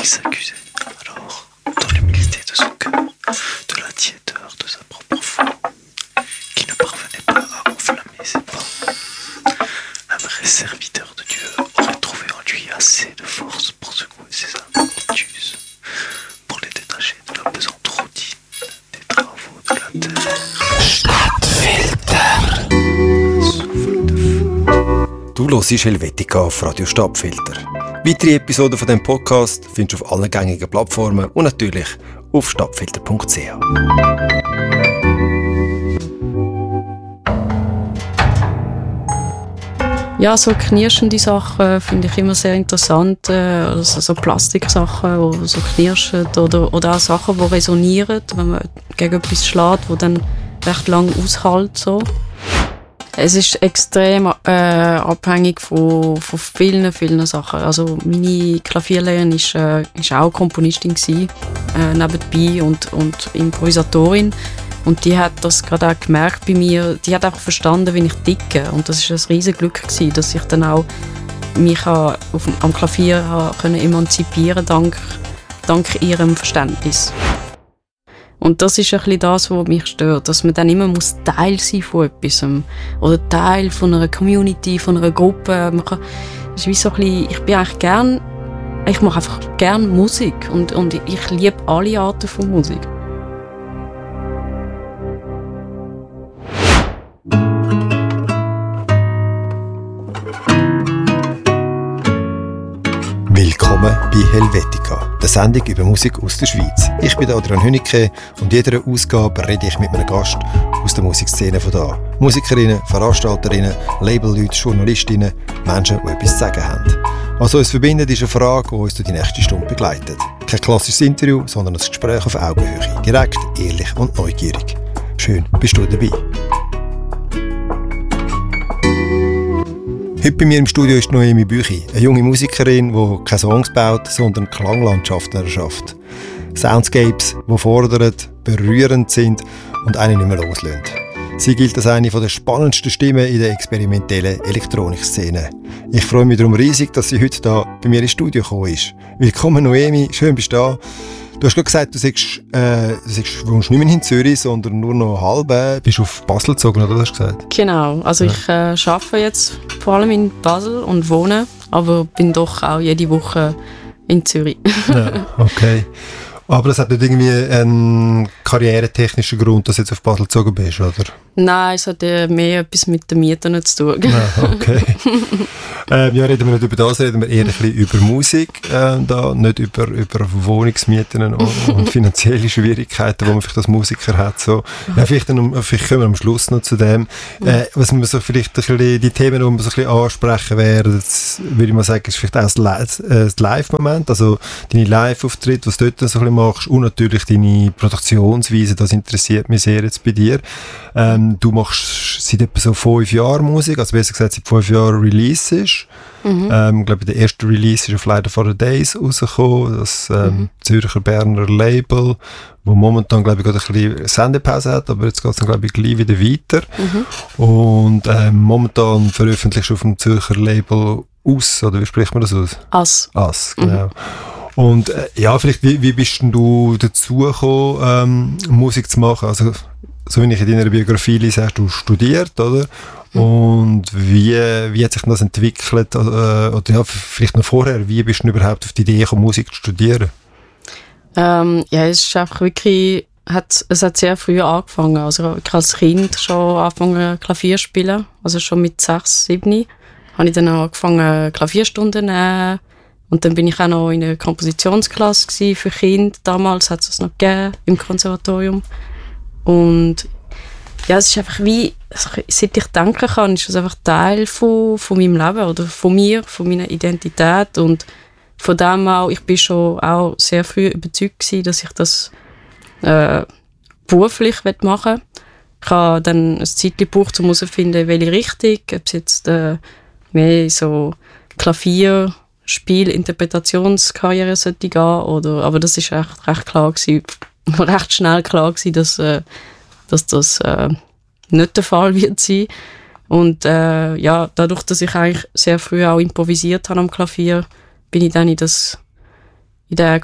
il s'accusait alors, dans l'humilité de son cœur, de la tiédeur de sa propre foi, qui ne parvenait pas à enflammer ses pas. Un vrai serviteur de Dieu aurait trouvé en lui assez de force pour secouer ses âmes obtus, pour les détacher de la pesante routine des travaux de la terre. Stadtfilter. Souffle de feu. Du hörst Helvetica auf Radio Stadtfilter. Weitere Episoden von diesem Podcast findest du auf allen gängigen Plattformen und natürlich auf stadtfilter.ch. Ja, so knirschende Sachen finde ich immer sehr interessant. Also so Plastiksachen, die so knirschen oder auch Sachen, die resonieren, wenn man gegen etwas schlägt, die dann recht lang aushält. So. Es ist extrem abhängig von vielen Sachen. Also meine Klavierlehrerin ist auch Komponistin gewesen, nebenbei und Improvisatorin. Und die hat das gerade auch gemerkt bei mir. Die hat auch verstanden, wie ich ticke. Und das war ein riesiges Glück gewesen, dass ich dann auch mich am Klavier emanzipieren konnte, dank ihrem Verständnis. Und das ist ein bisschen das, was mich stört, dass man dann immer Teil sein von etwas oder Teil von einer Community, von einer Gruppe. Es ist wie so ein bisschen, ich mache einfach gerne Musik und ich liebe alle Arten von Musik. Willkommen bei Helvetica, der Sendung über Musik aus der Schweiz. Ich bin Adrian Hünike und in jeder Ausgabe rede ich mit einem Gast aus der Musikszene von da. Musikerinnen, Veranstalterinnen, Labelleute, Journalistinnen, Menschen, die etwas zu sagen haben. Was uns verbindet, ist eine Frage, die uns durch die nächste Stunde begleitet. Kein klassisches Interview, sondern ein Gespräch auf Augenhöhe. Direkt, ehrlich und neugierig. Schön, bist du dabei. Heute bei mir im Studio ist Noemi Büchi, eine junge Musikerin, die keine Songs baut, sondern Klanglandschaften erschafft. Soundscapes, die fordernd, berührend sind und einen nicht mehr loslassen. Sie gilt als eine der spannendsten Stimmen in der experimentellen Elektronikszene. Ich freue mich darum riesig, dass sie heute hier bei mir ins Studio gekommen ist. Willkommen Noemi, schön bist du da. Du hast gerade gesagt, du wohnst nicht mehr in Zürich, sondern nur noch halb. Bist du auf Basel gezogen, oder hast du gesagt? Genau, also ich arbeite jetzt vor allem in Basel und wohne, aber bin doch auch jede Woche in Zürich. Ja, okay. Aber das hat nicht irgendwie einen karrieretechnischen Grund, dass du jetzt auf Basel gezogen bist, oder? Nein, es hat mehr etwas mit den Mieten zu tun. Ja, okay. Ja, reden wir nicht über das, reden wir eher ein bisschen über Musik, da, nicht über Wohnungsmieten und finanzielle Schwierigkeiten, die man vielleicht als Musiker hat. So. Ja, vielleicht kommen wir am Schluss noch zu dem. Was wir so vielleicht ein bisschen, die Themen, die wir so ein bisschen ansprechen werden, das würde ich mal sagen, ist vielleicht auch das Live-Moment, also deine Live-Auftritte, was du dort so ein bisschen machst und natürlich deine Produktionsweise, das interessiert mich sehr jetzt bei dir. Du machst seit etwa so 5 Jahren Musik, also besser gesagt seit 5 Jahren Releases. Ich glaube, der erste Release ist auf Light for the Days rausgekommen, das Zürcher Berner Label, wo momentan, glaube ich, gerade ein bisschen Sendepause hat, aber jetzt geht es dann, glaube ich, gleich wieder weiter. Und momentan veröffentlichst du auf dem Zürcher Label Aus, oder wie spricht man das aus? As, genau. Und ja, vielleicht, wie bist denn du dazu gekommen, Musik zu machen? Also, so wie ich in deiner Biografie lese, hast du studiert, oder? Und wie hat sich das entwickelt? Oder ja, vielleicht noch vorher, wie bist du überhaupt auf die Idee gekommen, Musik zu studieren? Ja, es ist einfach wirklich, es hat sehr früh angefangen. Also ich als Kind schon angefangen Klavier zu spielen. Also schon mit 6, 7 habe ich dann angefangen Klavierstunden zu nehmen. Und dann bin ich auch noch in einer Kompositionsklasse für Kinder. Damals hat es noch gegeben im Konservatorium. Und ja, es ist einfach wie, seit ich denken kann, ist es einfach Teil von meinem Leben oder von mir, von meiner Identität. Und von dem auch, ich bin schon auch sehr früh überzeugt gewesen, dass ich das beruflich machen will. Ich habe dann ein Zeit gebraucht, um herauszufinden, welche Richtung, ob es jetzt mehr so Klavier, Spiel, Interpretationskarriere sollte gehen, oder, aber das ist echt recht klar gewesen, recht schnell klar gewesen, dass das nicht der Fall wird sein. Und ja, dadurch, dass ich eigentlich sehr früh auch improvisiert habe am Klavier, bin ich dann in das der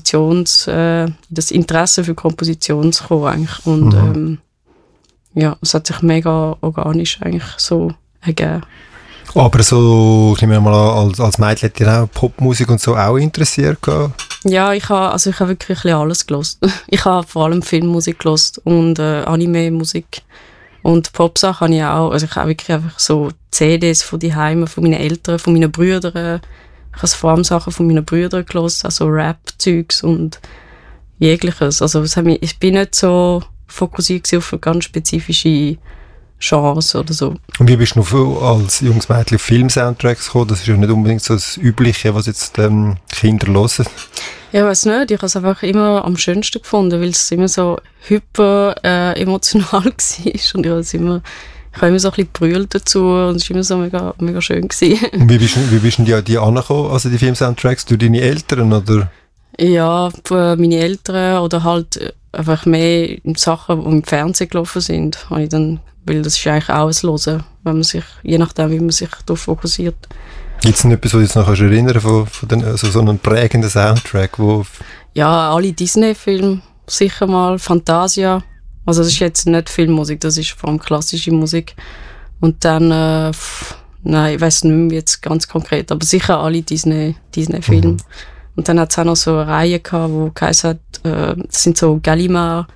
das Interesse für Komposition zu kommen eigentlich. Und ja, es hat sich mega organisch eigentlich so ergeben. Aber so, ich nehme mal als Mädchen hat dir auch Popmusik und so auch interessiert gehabt? Ja, ich habe wirklich ein bisschen alles gehört. Ich habe vor allem Filmmusik gehört und Anime-Musik. Und Popsachen habe ich auch. Also ich habe wirklich einfach so CDs von die Heime, von meinen Eltern, von meinen Brüdern. Ich habe vor allem Sachen von meinen Brüdern gehört, also Rap-Zeugs und jegliches. Also ich bin nicht so fokussiert auf ganz spezifische Genres oder so. Und wie bist du als junges Mädchen auf Film-Soundtracks gekommen? Das ist ja nicht unbedingt so das Übliche, was jetzt Kinder hören. Ja, ich weiss nicht. Ich habe es einfach immer am schönsten gefunden, weil es immer so hyper emotional war. Und ich habe immer so ein bisschen gebrüllt dazu und es war immer so mega, mega schön gewesen. Und wie bist du die angekommen, also die Film-Soundtracks, durch deine Eltern, oder? Ja, meine Eltern oder halt einfach mehr Sachen, die im Fernsehen gelaufen sind, habe ich dann, weil das ist eigentlich auch ein Hören, wenn man sich, je nachdem, wie man sich darauf fokussiert. Gibt es denn etwas, was du dich noch erinnern kannst, also so einen prägenden Soundtrack? Ja, alle Disney-Filme, sicher mal, Fantasia. Also das ist jetzt nicht Filmmusik, das ist vor allem klassische Musik. Und dann, nein, ich weiss nicht mehr jetzt ganz konkret, aber sicher alle Disney-Filme. Mhm. Und dann hat es auch noch so eine Reihe gehabt, wo geheißen hat, das sind so Gallimard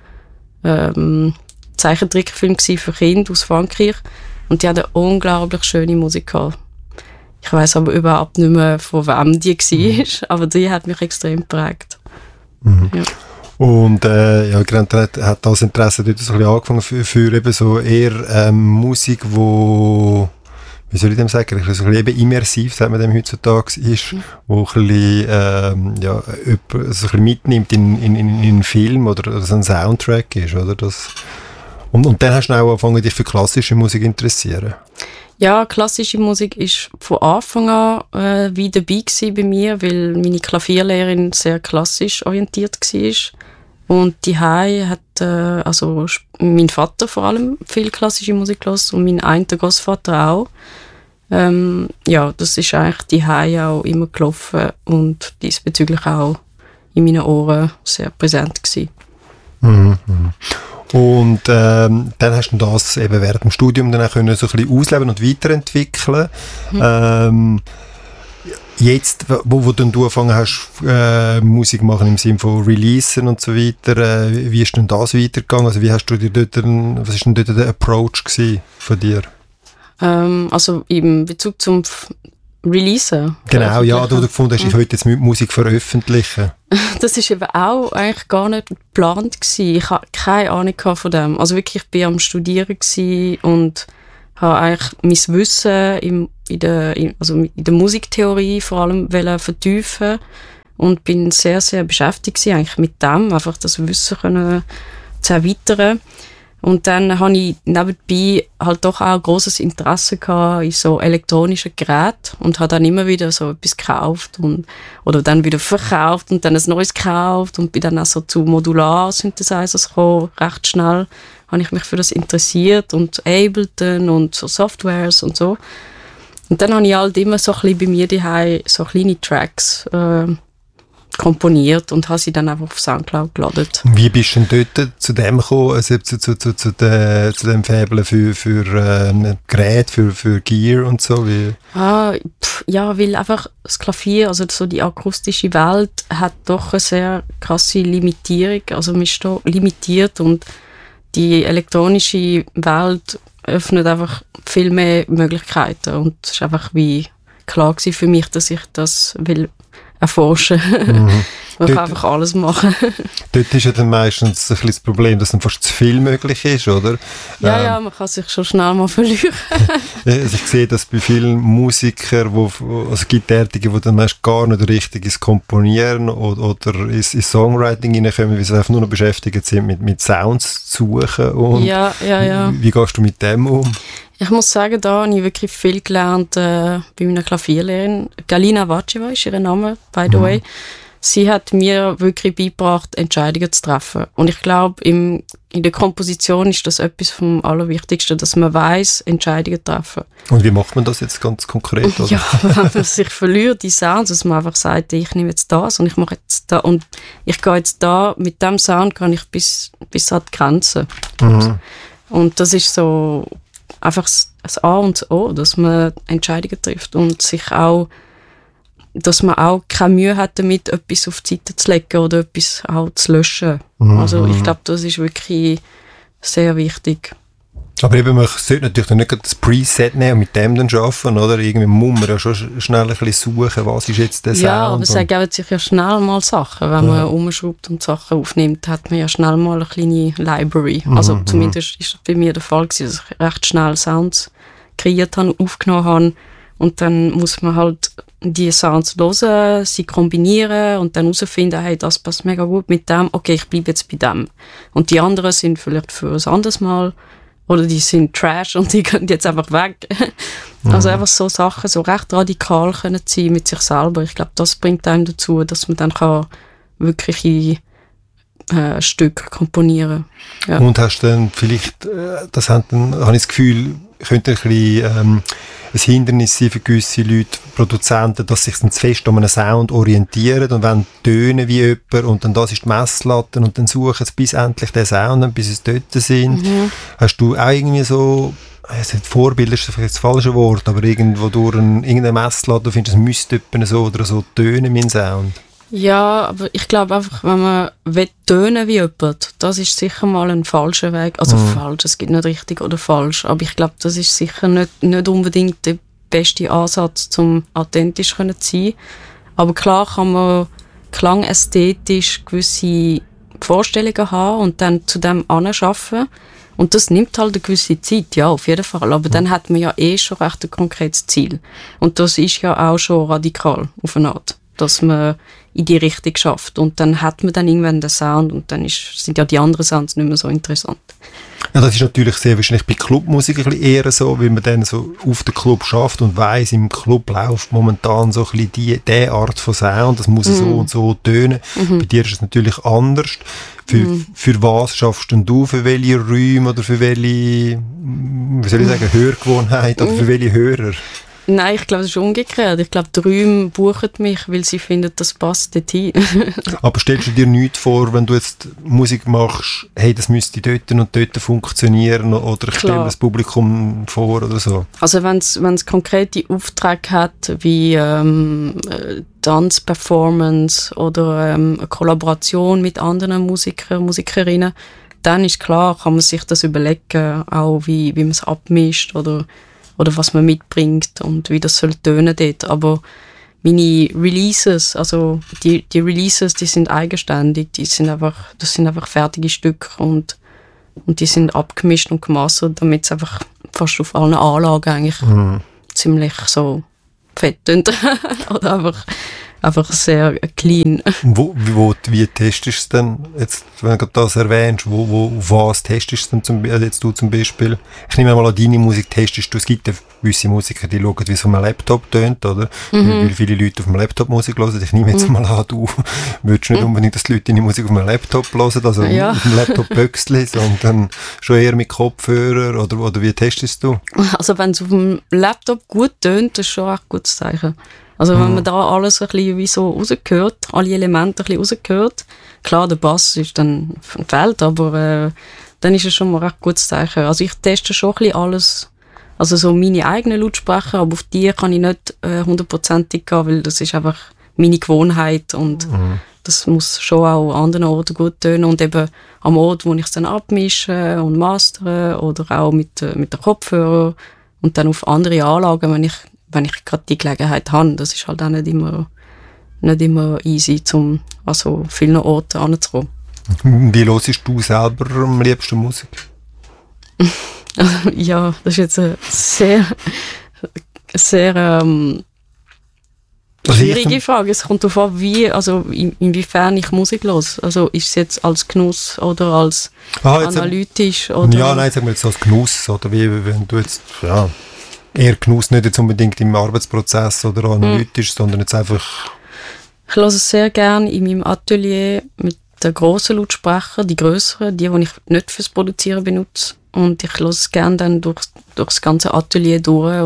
Zeichentrickfilme für Kinder aus Frankreich. Und die hatten unglaublich schöne Musik gehabt. Ich weiss aber überhaupt nicht mehr, von wem die war, aber die hat mich extrem geprägt. Mhm. Ja. Und ja, hat das Interesse dort so ein bisschen angefangen für eben so eher Musik, wo, wie soll ich dem sagen, so ein bisschen eben immersiv, sagt man dem heutzutage, ist, wo ein bisschen, ja, so ein bisschen mitnimmt in einen Film oder so ein Soundtrack ist, oder? Und dann hast du auch angefangen, dich für klassische Musik zu interessieren? Ja, klassische Musik ist von Anfang an wie dabei gewesen bei mir, weil meine Klavierlehrerin sehr klassisch orientiert war. Und die hat, also mein Vater vor allem viel klassische Musik gehört und mein einer Großvater auch. Ja, das ist eigentlich die auch immer gelaufen und diesbezüglich auch in meinen Ohren sehr präsent gewesen. Mhm. Und dann hast du das eben während dem Studium dann auch können so ein bisschen ausleben und weiterentwickeln. Jetzt, wo dann du angefangen hast, Musik machen im Sinne von Releasen und so weiter, wie ist denn das weitergegangen? Also wie hast du dir dort, was ist denn dort der Approach gewesen von dir? Also im Bezug zum Releasen? Genau, ja, da wo du gefunden hast, ich wollte jetzt Musik veröffentlichen. Das ist eben auch eigentlich gar nicht geplant gewesen. Ich hatte keine Ahnung von dem. Also wirklich, ich war am Studieren und habe eigentlich mein Wissen in der Musiktheorie vor allem vertiefen und bin sehr, sehr beschäftigt gewesen, eigentlich mit dem, einfach das Wissen zu erweitern. Und dann habe ich nebenbei halt doch auch grosses Interesse gehabt in so elektronischen Geräten und habe dann immer wieder so etwas gekauft oder dann wieder verkauft und dann ein neues gekauft und bin dann auch so zu Modular-Synthesizers gekommen, recht schnell habe ich mich für das interessiert und Ableton und so Softwares und so. Und dann habe ich halt immer so ein bisschen bei mir daheim so kleine Tracks komponiert und habe sie dann einfach auf Soundcloud geladen. Wie bist du denn dort zu dem gekommen, also zu dem Faible für Geräte, für Gear und so? Ja, weil einfach das Klavier, also so die akustische Welt, hat doch eine sehr krasse Limitierung, also man ist da limitiert und die elektronische Welt öffnet einfach viel mehr Möglichkeiten und es ist einfach wie klar gewesen für mich, dass ich das will erforschen. Man kann einfach alles machen. Dort ist ja dann meistens ein bisschen das Problem, dass dann fast zu viel möglich ist, oder? Ja, man kann sich schon schnell mal verlieren. Also ich sehe das bei vielen Musikern, also Gitarrigen, die dann meist gar nicht richtig ins Komponieren oder ins Songwriting hineinkommen, weil sie einfach nur noch beschäftigt sind mit Sounds zu suchen. Und ja. Wie gehst du mit dem um? Ich muss sagen, da habe ich wirklich viel gelernt bei meiner Klavierlehrerin. Galina Vaceva ist ihr Name, by the way. sie hat mir wirklich beigebracht, Entscheidungen zu treffen. Und ich glaube, in der Komposition ist das etwas vom Allerwichtigsten, dass man weiss, Entscheidungen treffen. Und wie macht man das jetzt ganz konkret? Oder? Ja, wenn man sich verliert, die Sounds, dass man einfach sagt, ich nehme jetzt das und ich mache jetzt da und ich gehe jetzt da, mit dem Sound kann ich bis an die Grenze. Und das ist so einfach das A und das O, dass man Entscheidungen trifft und sich auch, dass man auch keine Mühe hat damit, etwas auf die Seite zu legen oder etwas auch zu löschen. Also ich glaube, das ist wirklich sehr wichtig. Aber eben, man sollte natürlich nicht das Preset nehmen und mit dem dann arbeiten, oder? Irgendwie muss man ja schon schnell ein bisschen suchen, was ist jetzt der Sound. Ja, aber es ergeben sich ja schnell mal Sachen. Wenn man umschraubt und Sachen aufnimmt, hat man ja schnell mal eine kleine Library. Also zumindest ist das bei mir der Fall gewesen, dass ich recht schnell Sounds kreiert habe, aufgenommen habe. Und dann muss man halt die Sounds hören, sie kombinieren und dann herausfinden, hey, das passt mega gut mit dem, okay, ich bleibe jetzt bei dem. Und die anderen sind vielleicht für ein anderes Mal oder die sind Trash und die gehen jetzt einfach weg. Also einfach so Sachen, so recht radikal können sein mit sich selber. Ich glaube, das bringt einem dazu, dass man dann kann wirkliche Stücke komponieren kann. Ja. Und hast du dann vielleicht, das habe ich das Gefühl, könnte ein bisschen ein Hindernis sein für gewisse Leute, Produzenten, dass sich dann zu fest um einen Sound orientieren und wollen tönen wie jemand und dann das ist die Messlatte und dann suchen sie bis endlich den Sound, bis sie dort sind. Hast du auch irgendwie so, Vorbild ist vielleicht das falsche Wort, aber irgendwo durch irgendeine Messlatte, du findest, es müsste so oder so tönen, mein Sound? Ja, aber ich glaube einfach, wenn man tönen wie jemand, das ist sicher mal ein falscher Weg. Also falsch, es gibt nicht richtig oder falsch, aber ich glaube, das ist sicher nicht unbedingt der beste Ansatz, um authentisch zu sein. Aber klar kann man klangästhetisch gewisse Vorstellungen haben und dann zu dem anschaffen. Und das nimmt halt eine gewisse Zeit, ja, auf jeden Fall. Aber dann hat man ja schon recht ein konkretes Ziel. Und das ist ja auch schon radikal auf eine Art, dass man in die Richtung schafft. Und dann hat man dann irgendwann den Sound und dann sind ja die anderen Sounds nicht mehr so interessant. Ja, das ist natürlich sehr wahrscheinlich bei Clubmusik ein bisschen eher so, weil man dann so auf den Club schafft und weiss, im Club läuft momentan so ein bisschen diese Art von Sound, das muss so und so tönen. Bei dir ist es natürlich anders. Für was schaffst denn du? Für welche Räume oder für welche, wie soll ich sagen, Hörgewohnheit oder für welche Hörer? Nein, ich glaube, es ist umgekehrt. Ich glaube, die Räume buchen mich, weil sie finden, das passt dorthin. Aber stellst du dir nichts vor, wenn du jetzt Musik machst, hey, das müsste dort und dort funktionieren oder ich stelle das Publikum vor oder so? Also wenn es konkrete Aufträge hat, wie Tanzperformance oder eine Kollaboration mit anderen Musikerinnen, dann ist klar, kann man sich das überlegen, auch wie man es abmischt oder was man mitbringt und wie das soll tönen dort. Aber meine Releases, also die Releases, die sind eigenständig, das sind einfach fertige Stücke und die sind abgemischt und gemastert, damit es einfach fast auf allen Anlagen eigentlich ziemlich so fett tönt. Oder einfach sehr clean. Wie testest du es denn, jetzt, wenn du das erwähnst, auf was testest du denn jetzt du zum Beispiel? Ich nehme mal an, deine Musik testest du, es gibt ja gewisse Musiker, die schauen, wie es auf einem Laptop tönt, oder? Weil viele Leute auf dem Laptop Musik hören. Ich nehme jetzt mal an, du würdest nicht unbedingt, dass die Leute deine Musik auf einem Laptop hören, also auf dem Laptop-Böckchen, sondern schon eher mit Kopfhörer, oder wie testest du? Also wenn es auf dem Laptop gut tönt, das ist schon ein gutes Zeichen. Also wenn man da alles ein bisschen wie so rausgehört, alle Elemente ein bisschen rausgehört, klar, der Bass ist dann fehlt, aber dann ist es schon mal ein recht gutes Zeichen. Also ich teste schon ein bisschen alles, also so meine eigenen Lautsprecher, aber auf die kann ich nicht 100%ig gehen, weil das ist einfach meine Gewohnheit und das muss schon auch an anderen Orten gut tönen und eben am Ort, wo ich es dann abmische und mastere oder auch mit der Kopfhörer und dann auf andere Anlagen, wenn ich gerade die Gelegenheit habe. Das ist halt auch nicht immer easy, um an so vielen Orten anzukommen. Wie hörst du selber am liebsten Musik? Ja, das ist jetzt eine sehr schwierige Frage. Es kommt darauf an, inwiefern ich Musik höre. Also ist es jetzt als Genuss oder als analytisch? Oder? Ja, nein, sagen wir jetzt als Genuss. Oder wie wenn du jetzt, eher Genuss, nicht jetzt unbedingt im Arbeitsprozess oder analytisch, sondern jetzt einfach Ich höre es sehr gerne in meinem Atelier mit den grossen Lautsprechern, die grösseren, die ich nicht fürs Produzieren benutze. Und ich höre es gerne dann durch das ganze Atelier durch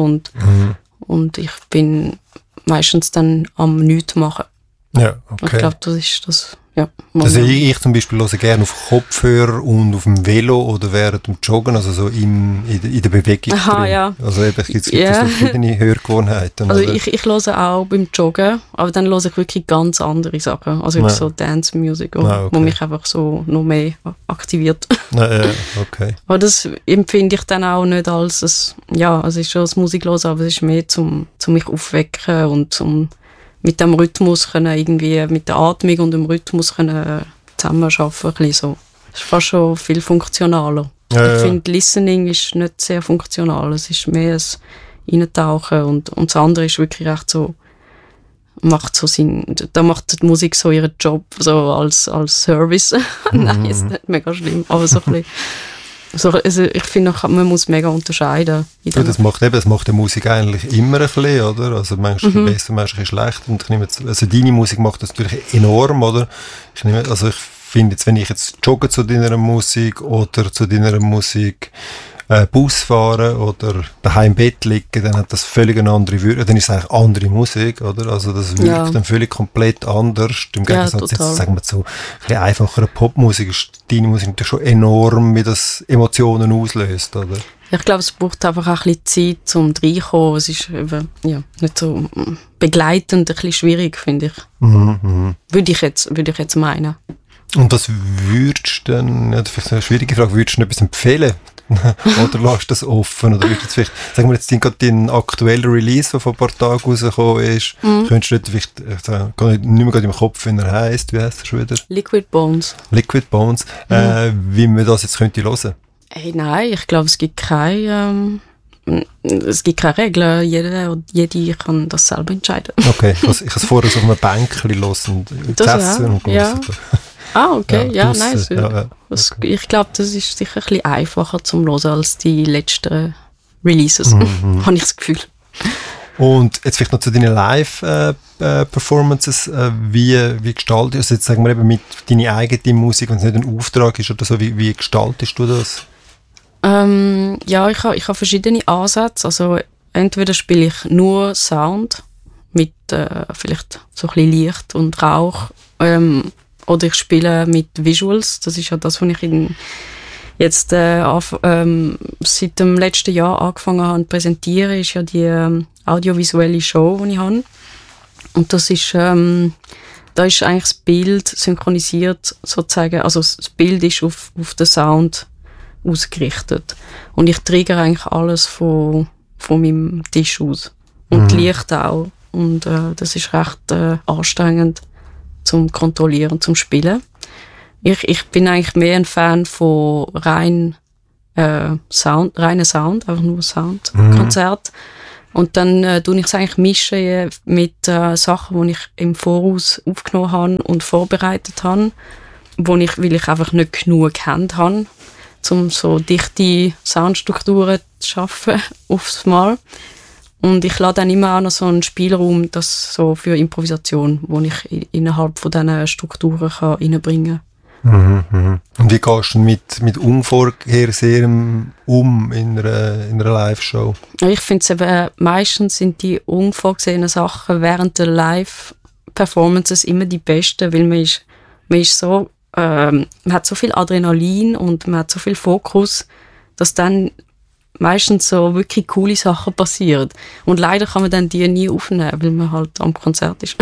und ich bin meistens dann am Nichts machen. Ja, okay. Ich glaube, das ist das. Ja, also ich zum Beispiel höre gerne auf Kopfhörer und auf dem Velo oder während dem Joggen, also so in der Bewegung. Aha, ja. Also eben, es gibt so verschiedene Hörgewohnheiten. Also ich höre auch beim Joggen, aber dann höre ich wirklich ganz andere Sachen. Also wirklich so Dance-Music, wo mich einfach so noch mehr aktiviert. Okay. Aber das empfinde ich dann auch nicht als es ist schon das Musik hören, aber es ist mehr zum mich aufwecken und zum mit dem Rhythmus können irgendwie, mit der Atmung und dem Rhythmus können zusammenarbeiten, ein bisschen so. Das ist fast schon viel funktionaler. Ich finde, Listening ist nicht sehr funktional. Es ist mehr ein Eintauchen und das andere ist wirklich recht so, macht so Sinn. Da macht die Musik so ihren Job so als Service. Nein, ist nicht mega schlimm, aber so ein bisschen. Also ich finde, man muss mega unterscheiden. Ja, das macht die Musik eigentlich immer ein bisschen, oder? Also manchmal besser, manchmal schlecht. Und ich nehme jetzt, also deine Musik macht das natürlich enorm, oder? Ich finde jetzt, wenn ich jetzt jogge zu deiner Musik oder zu deiner Musik Bus fahren oder daheim im Bett liegen, dann hat das völlig eine andere Wirkung. Dann ist es eigentlich andere Musik, oder? Also das wirkt dann völlig komplett anders. Im Gegensatz jetzt, sagen wir so, ein bisschen einfachere Popmusik ist deine Musik natürlich schon enorm, wie das Emotionen auslöst, oder? Ich glaube, es braucht einfach auch ein bisschen Zeit, um reinzukommen. Es ist eben, nicht so begleitend, ein bisschen schwierig, finde ich. Würde ich jetzt meinen. Und was würdest du denn, vielleicht eine schwierige Frage, würdest du etwas empfehlen? Oder lässt du das offen? Oder würdest du vielleicht, sagen wir jetzt, dein aktueller Release, der vor ein paar Tagen rausgekommen ist, könntest du vielleicht, nicht mehr gerade im Kopf, wie er heisst, wie heisst er schon wieder? Liquid Bones. Liquid Bones. Wie man das jetzt könnte hören? Hey, nein, ich glaube, es gibt keine Regeln. Jeder und jede kann das selber entscheiden. Okay, ich habe es vorher so auf einem Bänkchen hören und gesessen und gehört. Ah, okay, nice. Ich glaube, das ist sicher ein bisschen einfacher zum Hören als die letzten Releases, habe ich das Gefühl. Und jetzt vielleicht noch zu deinen Live-Performances, wie gestaltest du das? Jetzt sagen wir eben mit deiner eigenen Musik, wenn es nicht ein Auftrag ist oder so, wie gestaltest du das? Ich habe verschiedene Ansätze. Also entweder spiele ich nur Sound mit vielleicht so ein bisschen Licht und Rauch, oder ich spiele mit Visuals. Das ist ja das, was ich jetzt seit dem letzten Jahr angefangen habe zu präsentieren, ist ja die audiovisuelle Show, die ich habe. Und das ist, da ist eigentlich das Bild synchronisiert sozusagen, also das Bild ist auf den Sound ausgerichtet. Und ich trigger eigentlich alles von meinem Tisch aus. Und Licht auch. Und das ist recht anstrengend zum Kontrollieren, zum Spielen. Ich bin eigentlich mehr ein Fan von reinen Sound, einfach nur Soundkonzert. Und dann tue ich es eigentlich mischen mit Sachen, die ich im Voraus aufgenommen habe und vorbereitet habe, weil ich einfach nicht genug gekannt habe, um so dichte Soundstrukturen zu schaffen aufs Mal. Und ich lasse dann immer auch noch so einen Spielraum, das so für Improvisation, wo ich innerhalb von diesen Strukturen reinbringen kann. Und wie gehst du mit Unvorhergesehenem um in einer Live-Show? Ich finde es eben, meistens sind die unvorgesehenen Sachen während der Live-Performances immer die besten, weil man ist so, man hat so viel Adrenalin und man hat so viel Fokus, dass dann meistens so wirklich coole Sachen passieren. Und leider kann man dann die nie aufnehmen, weil man halt am Konzert ist.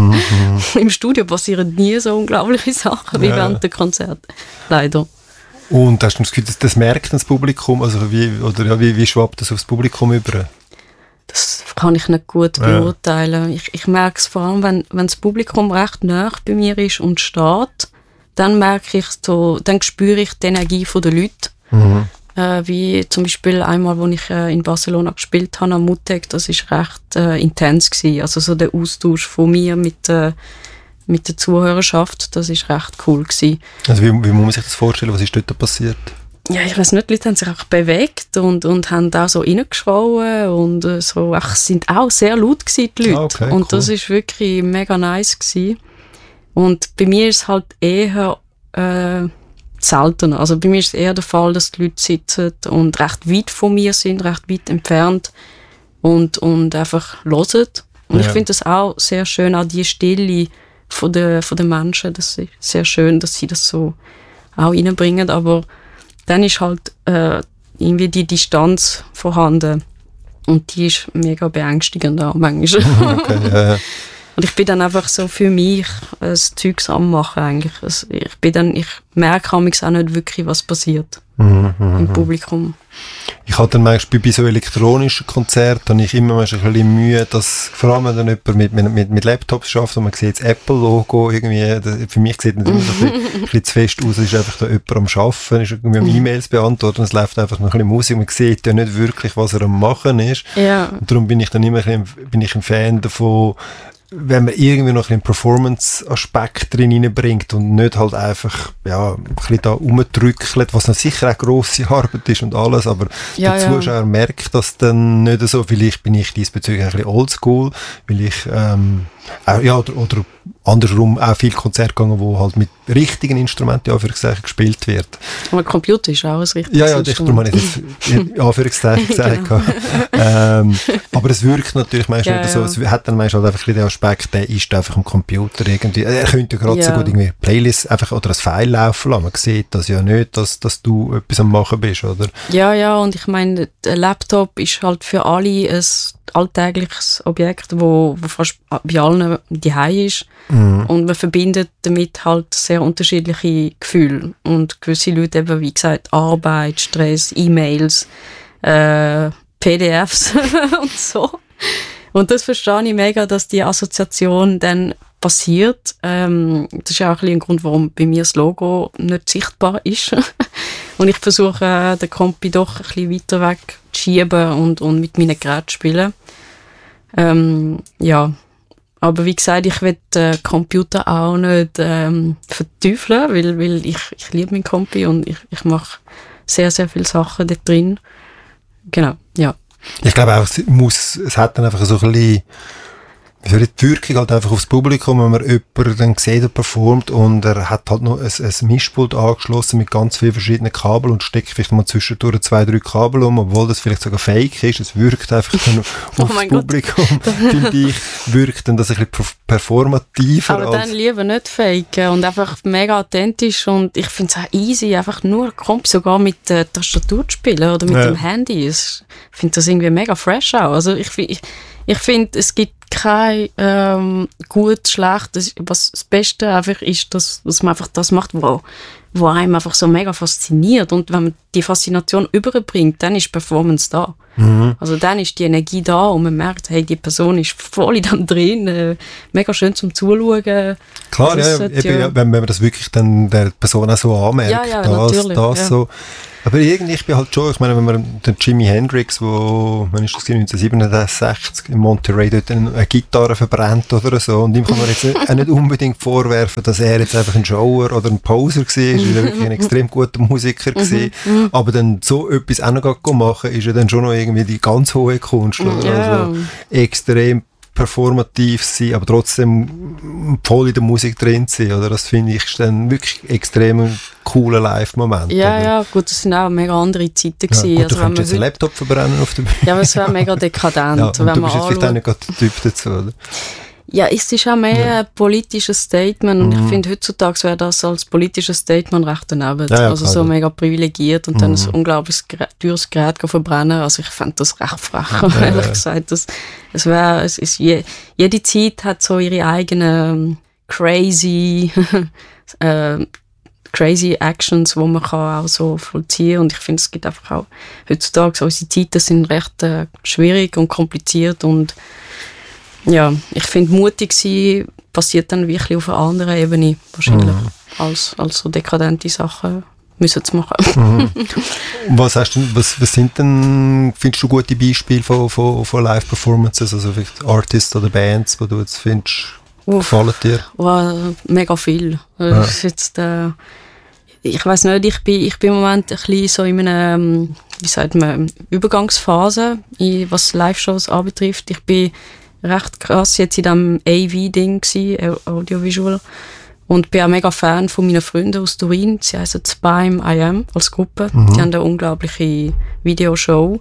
Im Studio passieren nie so unglaubliche Sachen wie während der Konzerte. Leider. Und hast du das Gefühl, das merkt das Publikum? Also wie schwappt das aufs Publikum über? Das kann ich nicht gut beurteilen. Ich merke es vor allem, wenn das Publikum recht nah bei mir ist und steht, dann merke ich so, dann spüre ich die Energie der Leute. Wie zum Beispiel einmal, als ich in Barcelona gespielt habe, am Mutec, das war recht intens gewesen. Also so der Austausch von mir mit der Zuhörerschaft, das war recht cool gewesen. Also wie muss man sich das vorstellen? Was ist dort passiert? ja, ich weiss nicht, die Leute haben sich auch bewegt und haben auch so reingeschrauen und so, sind auch sehr laut gewesen, die Leute. Okay, und cool. das ist wirklich mega nice gewesen. Und bei mir ist es halt eher seltener. Also bei mir ist es eher der Fall, dass die Leute sitzen und recht weit von mir sind, recht weit entfernt und einfach hören. Und ich finde das auch sehr schön, auch die Stille von den Menschen, das ist sehr schön, dass sie das so auch reinbringen, aber dann ist halt irgendwie die Distanz vorhanden und die ist mega beängstigend auch manchmal. Okay, ja. Und ich bin dann einfach so für mich das Zeugs am machen eigentlich. Also ich merke auch nicht wirklich, was passiert im Publikum. Ich hatte dann manchmal bei so elektronischen Konzerten habe ich immer ein bisschen Mühe, dass vor allem wenn dann jemand mit Laptops schafft und man sieht das Apple-Logo irgendwie, für mich sieht das immer so ein bisschen zu fest aus, es ist einfach da jemand am Arbeiten, ist irgendwie am E-Mails beantworten und es läuft einfach noch ein bisschen Musik, man sieht ja nicht wirklich, was er am Machen ist. Ja. Und darum bin ich dann immer ein Fan davon, wenn man irgendwie noch einen Performance-Aspekt drin reinbringt und nicht halt einfach, ja, ein bisschen da rumdrückelt, was noch sicher auch grosse Arbeit ist und alles, aber der Zuschauer merkt das dann nicht so. Vielleicht bin ich diesbezüglich ein bisschen oldschool, weil ich, oder andersrum auch viel Konzerte gegangen, wo halt mit richtigen Instrumenten, Anführungszeichen, gespielt wird. Aber Computer ist auch ein richtiges Instrument. Ja, das habe ich Anführungszeichen gesagt. Aber es wirkt natürlich manchmal so, es hat dann manchmal halt einfach den Aspekt, der ist einfach am Computer irgendwie. Er könnte ja gerade so gut irgendwie Playlist einfach oder ein File laufen lassen. Man sieht das ja nicht, dass du etwas am Machen bist, oder? Ja, und ich meine, der Laptop ist halt für alle ein alltägliches Objekt, wo fast bei allen daheim ist. Und man verbindet damit halt sehr unterschiedliche Gefühle. Und gewisse Leute eben, wie gesagt, Arbeit, Stress, E-Mails, PDFs und so. Und das verstehe ich mega, dass die Assoziation dann passiert. Das ist auch ein bisschen ein Grund, warum bei mir das Logo nicht sichtbar ist. Und ich versuche, den Kompi doch ein bisschen weiter weg zu schieben und mit meinen Geräten zu spielen. Aber wie gesagt, ich will den Computer auch nicht verteufeln, weil ich liebe meinen Kompi und ich mache sehr, sehr viele Sachen dort drin. Genau, ja. Ich glaube auch, es hat dann einfach so ein bisschen die Wirkung halt einfach aufs Publikum, wenn man jemanden dann sieht, der performt und er hat halt noch ein Mischpult angeschlossen mit ganz vielen verschiedenen Kabeln und steckt vielleicht mal zwischendurch 2-3 Kabel um, obwohl das vielleicht sogar fake ist. Es wirkt einfach dann aufs Publikum, finde ich, wirkt dann das ein bisschen performativer. Aber dann lieber nicht fake und einfach mega authentisch und ich finde es auch easy, einfach nur kommt sogar mit der Tastatur zu spielen oder mit dem Handy. Ich finde das irgendwie mega fresh auch. Also ich finde, es gibt kein gut, schlecht. Das Beste einfach ist, dass man einfach das macht, wo einem einfach so mega fasziniert. Und wenn man die Faszination überbringt, dann ist Performance da. Also dann ist die Energie da und man merkt, hey, die Person ist voll in dem drin, mega schön zum Zuschauen. Klar, also wenn man das wirklich dann der Person auch so anmerkt, das so. Aber irgendwie, ich bin halt schon, ich meine, wenn man den Jimi Hendrix, wann ist das 1967 in Monterey dort eine Gitarre verbrennt oder so, und ihm kann man jetzt nicht unbedingt vorwerfen, dass er jetzt einfach ein Shower oder ein Poser war, ist er wirklich ein extrem guter Musiker gewesen, aber dann so etwas auch noch machen, ist ja dann schon noch irgendwie die ganz hohe Kunst, oder? Also extrem performativ sein, aber trotzdem voll in der Musik drin sein, oder? Das finde ich dann wirklich extrem cooler Live-Moment. Ja, gut, das sind auch mega andere Zeiten gewesen. Ja, gut, du könntest jetzt einen Laptop verbrennen auf der Bühne. Ja, aber es wäre mega dekadent. Ja, und wenn du bist jetzt vielleicht auch nicht gerade der Typ dazu, oder? Ja, es ist auch mehr ein politisches Statement und ich finde, heutzutage wäre das als politisches Statement recht daneben. Ja, also so mega privilegiert und dann ein unglaublich teures Gerät verbrennen. Also ich fände das recht frech, ehrlich gesagt. Jede Zeit hat so ihre eigenen crazy Actions, die man kann auch so vollziehen kann. Und ich finde, es gibt einfach auch heutzutage, so unsere Zeiten sind recht schwierig und kompliziert und ja, ich finde, mutig sein passiert dann wirklich auf einer anderen Ebene wahrscheinlich, als so dekadente Sachen müssen zu machen. Was sind denn, findest du gute Beispiele von Live-Performances, also vielleicht Artists oder Bands, die du jetzt findest, gefallen dir? Mega viel. Das ist jetzt, ich weiss nicht, ich bin im Moment ein bisschen so in einer, wie sagt man, Übergangsphase, was Live-Shows anbetrifft. Ich bin recht krass jetzt in diesem AV-Ding gewesen, Audiovisual. Und bin auch mega Fan von meinen Freunden aus Turin. Sie heissen Spime I Am als Gruppe. Die haben eine unglaubliche Videoshow,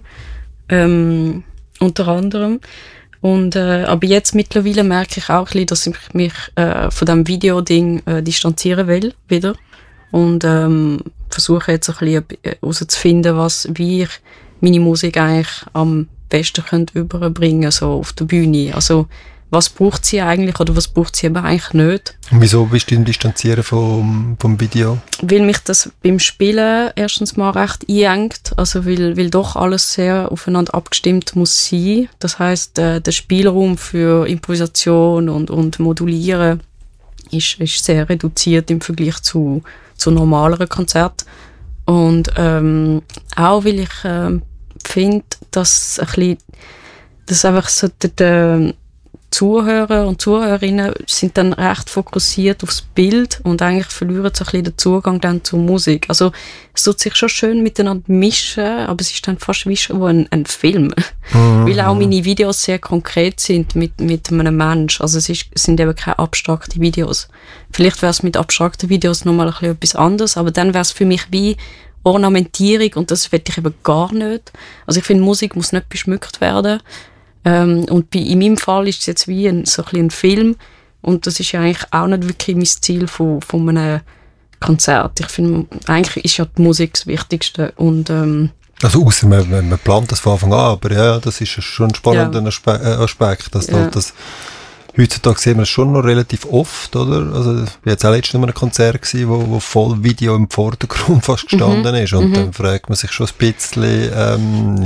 unter anderem. Und, aber jetzt mittlerweile merke ich auch ein bisschen, dass ich mich von diesem Video-Ding distanzieren will, wieder. Und versuche jetzt ein bisschen herauszufinden, wie ich meine Musik eigentlich am besten überbringen könnte, so auf der Bühne. Also, was braucht sie eigentlich oder was braucht sie eben eigentlich nicht. Und wieso bist du im Distanzieren vom Video? Weil mich das beim Spielen erstens mal recht einengt, also weil doch alles sehr aufeinander abgestimmt muss sein. Das heisst, der Spielraum für Improvisation und Modulieren ist sehr reduziert im Vergleich zu normaleren Konzerten. Und auch weil ich finde, dass einfach so der Zuhörer und Zuhörerinnen sind dann recht fokussiert aufs Bild und eigentlich verlieren so ein bisschen den Zugang dann zur Musik. Also es tut sich schon schön miteinander mischen, aber es ist dann fast wie schon ein Film. Weil auch meine Videos sehr konkret sind mit einem Menschen. Also es sind eben keine abstrakten Videos. Vielleicht wäre es mit abstrakten Videos nochmal ein bisschen etwas anderes, aber dann wäre es für mich wie Ornamentierung und das will ich eben gar nicht. Also ich finde, Musik muss nicht beschmückt werden. Und in meinem Fall ist es jetzt wie so ein bisschen ein Film und das ist ja eigentlich auch nicht wirklich mein Ziel von einem Konzert. Ich finde, eigentlich ist ja die Musik das Wichtigste und also ausser man plant das von Anfang an, aber ja, das ist schon ein spannender Aspekt, dass das heutzutage sehen wir es schon noch relativ oft, oder? Also, ich war jetzt auch letztens in einem Konzert gewesen, wo voll Video im Vordergrund fast gestanden ist und dann fragt man sich schon ein bisschen,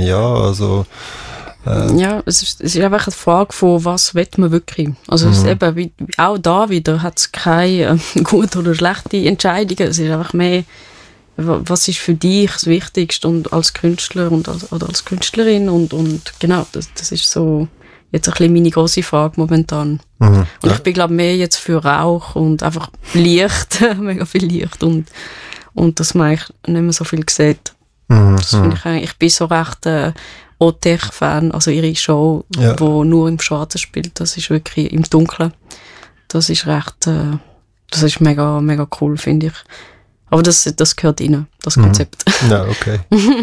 ja, es ist einfach eine Frage von, was will man wirklich. Also es ist eben, auch da wieder hat es keine gute oder schlechte Entscheidungen. Es ist einfach mehr, was ist für dich das Wichtigste und als Künstler oder als Künstlerin und genau, das ist so jetzt ein bisschen meine grosse Frage momentan. Und ich bin glaube mehr jetzt für Rauch und einfach Licht, mega viel Licht und dass man eigentlich nicht mehr so viel sieht. Das finde ich eigentlich, ich bin so recht Otech-Fan, also ihre Show, wo nur im Schwarzen spielt, das ist wirklich im Dunkeln. Das ist recht, das ist mega, mega cool, finde ich. Aber das gehört rein, das Konzept. Ja, okay.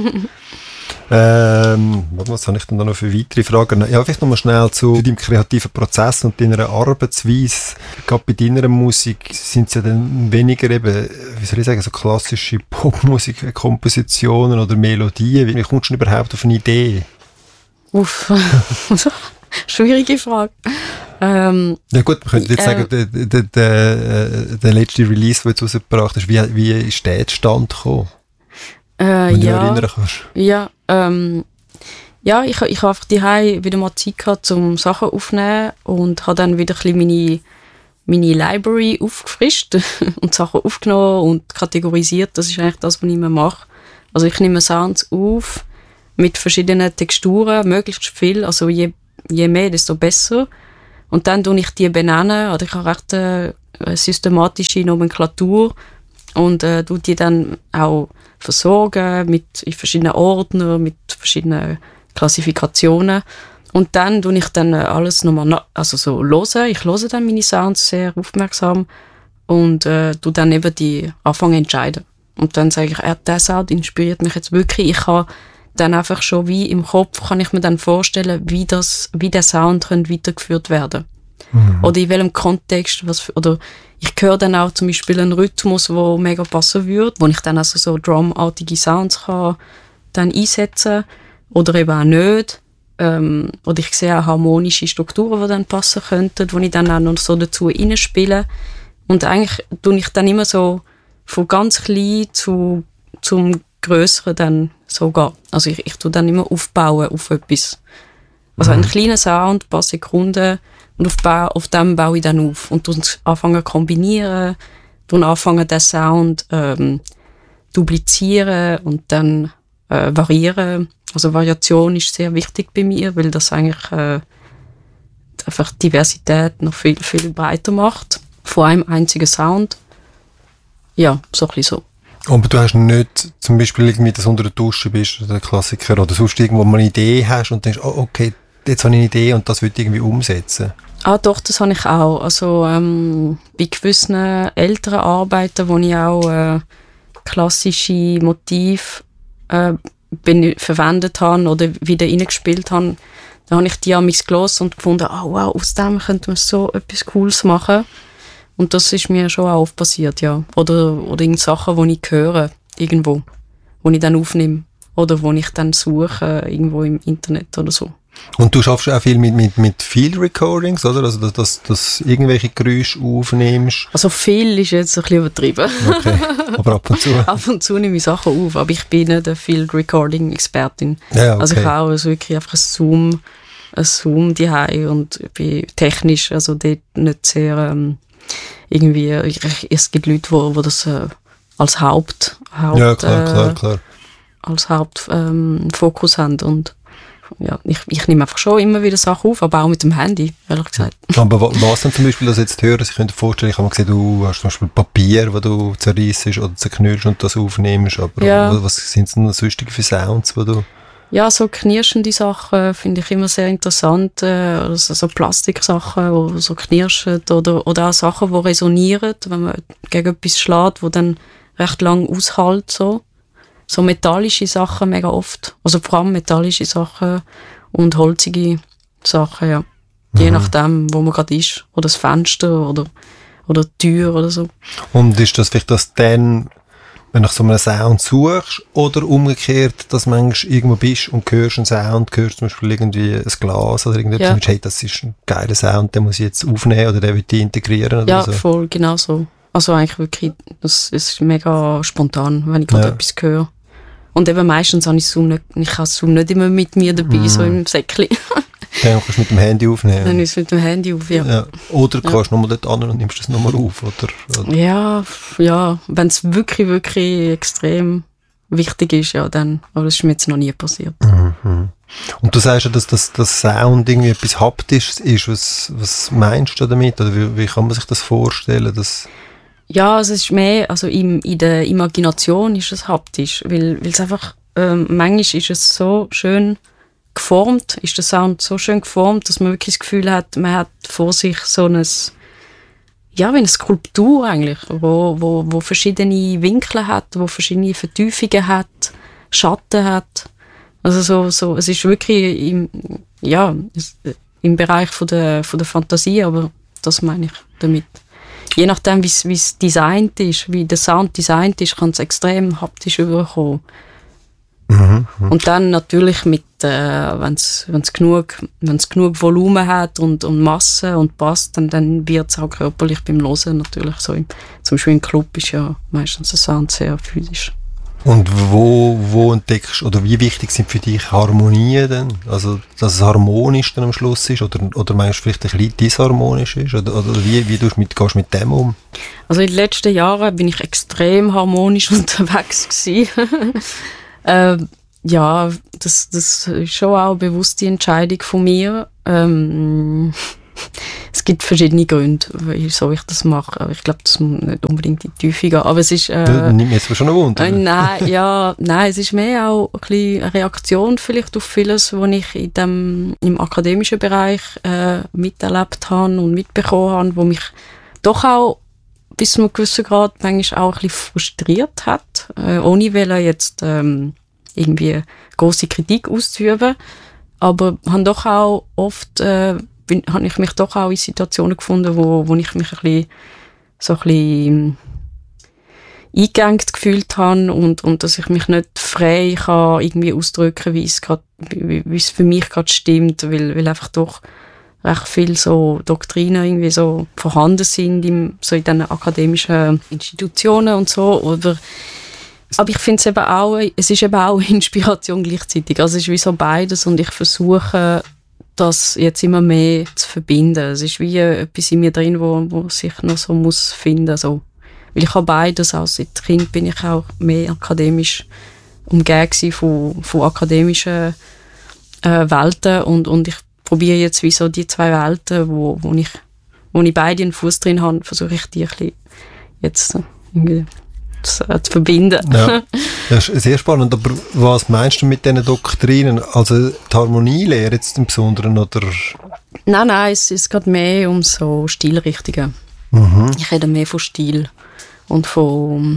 Was habe ich denn da noch für weitere Fragen? Ja, vielleicht nochmal schnell zu deinem kreativen Prozess und deiner Arbeitsweise. Gerade bei deiner Musik sind es ja dann weniger eben, wie soll ich sagen, so klassische Popmusik-Kompositionen oder Melodien. Wie kommst du überhaupt auf eine Idee? Uff, schwierige Frage. Ja gut, man könnte jetzt sagen, der letzte Release, den du jetzt rausgebracht hast, wie ist der zustande gekommen? Wenn du erinnern kannst. Ja, ich habe einfach daheim wieder mal Zeit gehabt, um Sachen aufzunehmen und habe dann wieder ein bisschen meine Library aufgefrischt und Sachen aufgenommen und kategorisiert. Das ist eigentlich das, was ich immer mache. Also ich nehme Sounds auf mit verschiedenen Texturen, möglichst viel, also je mehr, desto besser. Und dann tue ich die benennen, oder ich habe recht eine systematische Nomenklatur und tue die dann auch versorgen in verschiedenen Ordnern, mit verschiedenen Klassifikationen. Und dann tue ich dann alles nochmal hören. Ich höre dann meine Sounds sehr aufmerksam und tue dann eben anfangen entscheiden. Und dann sage ich, der Sound inspiriert mich jetzt wirklich. Ich kann dann einfach schon wie im Kopf kann ich mir dann vorstellen, wie der Sound weitergeführt werden. Oder in welchem Kontext, oder ich höre dann auch zum Beispiel einen Rhythmus, der mega passen würde, wo ich dann also so Drum-artige Sounds kann dann einsetzen oder eben auch nicht. Oder ich sehe auch harmonische Strukturen, die dann passen könnten, die ich dann auch noch so dazu reinspiele. Und eigentlich tue ich dann immer so von ganz klein zum Grösseren dann so gehen. Also ich tue dann immer aufbauen auf etwas. Also einen kleinen Sound, ein paar Sekunden, und auf dem baue ich dann auf und anfangen zu kombinieren, anfangen den Sound duplizieren und dann variieren. Also Variation ist sehr wichtig bei mir, weil das eigentlich einfach Diversität noch viel, viel breiter macht. Von einem einzigen Sound. Ja, so ein bisschen so. Aber du hast nicht zum Beispiel irgendwie, dass du unter der Dusche bist, der Klassiker, oder sonst irgendwo mal eine Idee hast und denkst, oh, okay, jetzt habe ich eine Idee und das will ich irgendwie umsetzen. Ah, doch, das habe ich auch. Also bei gewissen älteren Arbeiten, wo ich auch klassische Motive verwendet habe oder wieder reingespielt habe, da habe ich die an mich gelesen und gefunden, wow, aus dem könnte man so etwas Cooles machen. Und das ist mir schon auch oft passiert, ja. Oder irgend Sachen, die ich höre, irgendwo, die ich dann aufnehme. Oder die ich dann suche, irgendwo im Internet oder so. Und du schaffst auch viel mit Field Recordings, oder? Also, dass irgendwelche Geräusche aufnimmst. Also viel ist jetzt ein bisschen übertrieben. Okay, aber ab und zu. Ab und zu nehme ich Sachen auf, aber ich bin nicht eine Field Recording Expertin. Ja, okay. Also ich habe also wirklich einfach ein Zoom daheim und bin technisch, also dort nicht sehr irgendwie, es gibt Leute, wo das als Haupt ja, klar. als Hauptfokus haben und ja, ich nehme einfach schon immer wieder Sachen auf, aber auch mit dem Handy, ehrlich gesagt. Aber was denn zum Beispiel, dass jetzt hören, ich könnte vorstellen, ich habe mal gesehen, du hast zum Beispiel Papier, das du zerreissest oder zerknüllst und das aufnimmst, aber ja. Was sind denn sonstige für Sounds, die du... Ja, so knirschende Sachen finde ich immer sehr interessant, also so Plastiksachen, die so knirschen oder auch Sachen, die resonieren, wenn man gegen etwas schlägt, wo dann recht lang aushält, so metallische Sachen mega oft. Also vor allem metallische Sachen und holzige Sachen, ja. Je nachdem, wo man gerade ist. Oder das Fenster oder die Tür oder so. Und ist das vielleicht das dann, wenn du nach so einem Sound suchst, oder umgekehrt, dass du manchmal irgendwo bist und hörst einen Sound, hörst zum Beispiel irgendwie ein Glas oder irgendetwas, und hey, das ist ein geiler Sound, den muss ich jetzt aufnehmen oder den will ich integrieren oder so? Ja, voll, genau so. Also eigentlich wirklich, das ist mega spontan, wenn ich gerade etwas höre. Und eben meistens habe ich Zoom nicht immer mit mir dabei, so im Säckchen. Dann kannst du mit dem Handy aufnehmen. Dann ist es mit dem Handy auf, ja. Oder kannst du nochmal dort an und nimmst das nochmal auf, oder? Ja, wenn es wirklich, wirklich extrem wichtig ist, ja, dann. Aber das ist mir jetzt noch nie passiert. Mhm. Und du sagst ja, dass das Sound irgendwie etwas Haptisches ist. Was meinst du damit? Oder wie kann man sich das vorstellen? Ja, also es ist mehr, also in der Imagination ist es haptisch, weil es einfach, manchmal ist es so schön geformt, ist der Sound so schön geformt, dass man wirklich das Gefühl hat, man hat vor sich so wie eine Skulptur eigentlich, wo verschiedene Winkel hat, wo verschiedene Vertiefungen hat, Schatten hat. Also so, es ist wirklich im Bereich von der Fantasie, aber das meine ich damit. Je nachdem, wie es designt ist, wie der Sound designt ist, kann es extrem haptisch überkommen. Und dann natürlich mit, wenn es genug Volumen hat und Masse und passt, dann wird es auch körperlich beim Hören natürlich so. Zum Beispiel im Club ist ja meistens der Sound sehr physisch. Und wo entdeckst du, oder wie wichtig sind für dich Harmonien denn? Also, dass es harmonisch dann am Schluss ist, oder meinst du vielleicht ein bisschen disharmonisch ist? Oder wie gehst du mit dem um? Also in den letzten Jahren bin ich extrem harmonisch unterwegs gewesen. Ja, das ist schon auch eine bewusste Entscheidung von mir. Es gibt verschiedene Gründe, wieso ich das mache. Ich glaube, das muss nicht unbedingt in die Tiefe gehen. Aber es ist... Nimm jetzt schon einen Wunder. Nein, es ist mehr auch ein bisschen eine Reaktion vielleicht auf vieles, was ich im akademischen Bereich miterlebt habe und mitbekommen habe, wo mich doch auch bis zu einem gewissen Grad manchmal auch ein bisschen frustriert hat, ohne jetzt irgendwie grosse Kritik auszuüben. Aber habe doch auch oft... habe ich mich doch auch in Situationen gefunden, wo ich mich ein bisschen eingegangen gefühlt habe und dass ich mich nicht frei kann irgendwie ausdrücken, wie es für mich gerade stimmt, weil einfach doch recht viele so Doktrinen irgendwie so vorhanden sind in diesen akademischen Institutionen und so. Aber ich finde es ist eben auch Inspiration gleichzeitig. Also es ist wie so beides und ich versuche das jetzt immer mehr zu verbinden. Es ist wie etwas in mir drin, wo sich noch so muss finden. So. Weil ich habe beides, auch seit Kind bin ich auch mehr akademisch umgeben von akademischen Welten und ich probiere jetzt wie so die zwei Welten, wo ich beide einen Fuß drin habe, versuche ich die ein bisschen jetzt irgendwie zu verbinden. Ja, das ist sehr spannend. Aber was meinst du mit diesen Doktrinen? Also die Harmonielehre jetzt im Besonderen, oder? Nein, es geht mehr um so Stilrichtungen. Ich rede mehr von Stil und von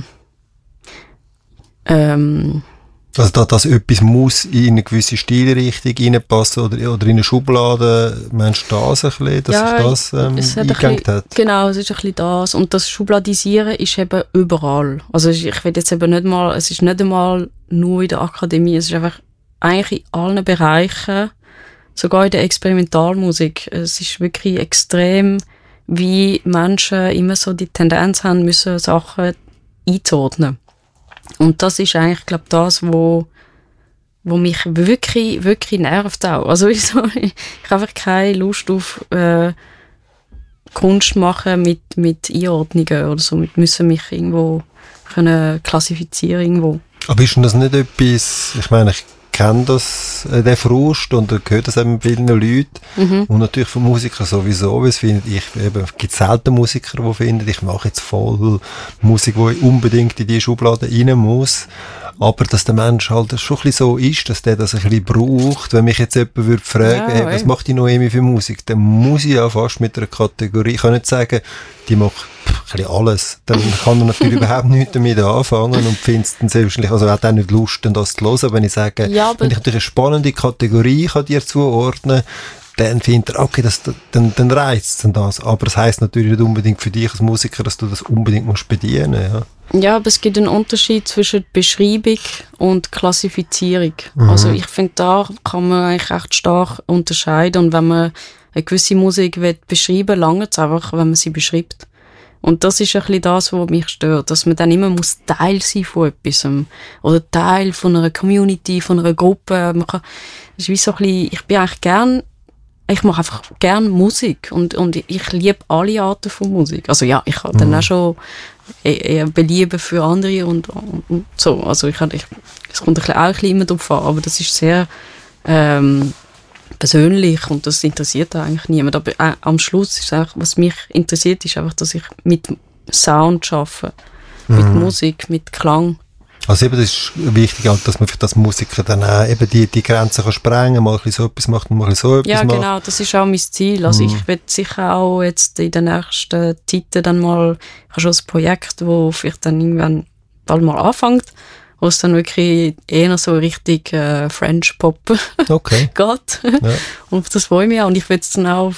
also dass etwas muss in eine gewisse Stilrichtung reinpassen oder in eine Schublade, meinst du das ein bisschen, dass sich das eingegangen hat? Genau, es ist ein bisschen das. Und das Schubladisieren ist eben überall. Also ich will jetzt eben nicht mal, es ist nicht einmal nur in der Akademie, es ist einfach eigentlich in allen Bereichen, sogar in der Experimentalmusik. Es ist wirklich extrem, wie Menschen immer so die Tendenz haben müssen, Sachen einzuordnen. Und das ist eigentlich, glaube ich, das, wo mich wirklich, wirklich nervt auch. Also ich habe einfach keine Lust auf Kunst machen mit Einordnungen oder so. Ich müssen mich irgendwo können klassifizieren irgendwo. Aber ist denn das nicht etwas, ich meine, ich kenne das, den Frust, und höre das eben bei vielen Leuten und natürlich von Musikern sowieso, weil es gibt selten Musiker, die finden, ich mache jetzt voll Musik, die unbedingt in die Schublade rein muss, aber dass der Mensch halt schon ein bisschen so ist, dass der das ein bisschen braucht. Wenn mich jetzt jemand würde fragen, hey, was macht die Noemi für Musik, dann muss ich ja fast mit einer Kategorie, ich kann nicht sagen, die macht ein bisschen alles. Dann kann er natürlich überhaupt nichts damit anfangen und findet es dann selbstverständlich, also hat auch nicht Lust, das zu hören. Wenn ich sage, wenn ich natürlich eine spannende Kategorie kann dir zuordnen, dann findet er, okay, dann reizt es das. Aber es heisst natürlich nicht unbedingt für dich als Musiker, dass du das unbedingt musst bedienen. Ja, aber es gibt einen Unterschied zwischen Beschreibung und Klassifizierung. Also ich finde, da kann man eigentlich recht stark unterscheiden. Und wenn man eine gewisse Musik beschreiben will, lange es einfach, wenn man sie beschreibt. Und das ist ein bisschen das, was mich stört, dass man dann immer muss Teil sein von etwas oder Teil von einer Community, von einer Gruppe. Das ist wie so ein bisschen, ich mache einfach gern Musik und ich liebe alle Arten von Musik. Also ja, ich habe dann auch schon eher Belieben für andere und so. Also es kommt auch ein bisschen immer drauf an, aber das ist sehr persönlich und das interessiert eigentlich niemand. Aber am Schluss ist einfach, was mich interessiert, ist einfach, dass ich mit Sound arbeite, mit Musik, mit Klang. Also eben, das ist wichtig, dass man für das Musiker dann auch eben die Grenzen kann sprengen, mal ein bisschen so etwas macht und mal ein bisschen so etwas macht. Ja, genau, das ist auch mein Ziel. Also ich will sicher auch jetzt in den nächsten Zeiten dann mal, ich habe schon ein Projekt, wo vielleicht dann irgendwann bald mal anfängt, wo es dann wirklich eher so richtig French Pop geht. Ja. Und das freue ich mich auch. Und ich will es dann auch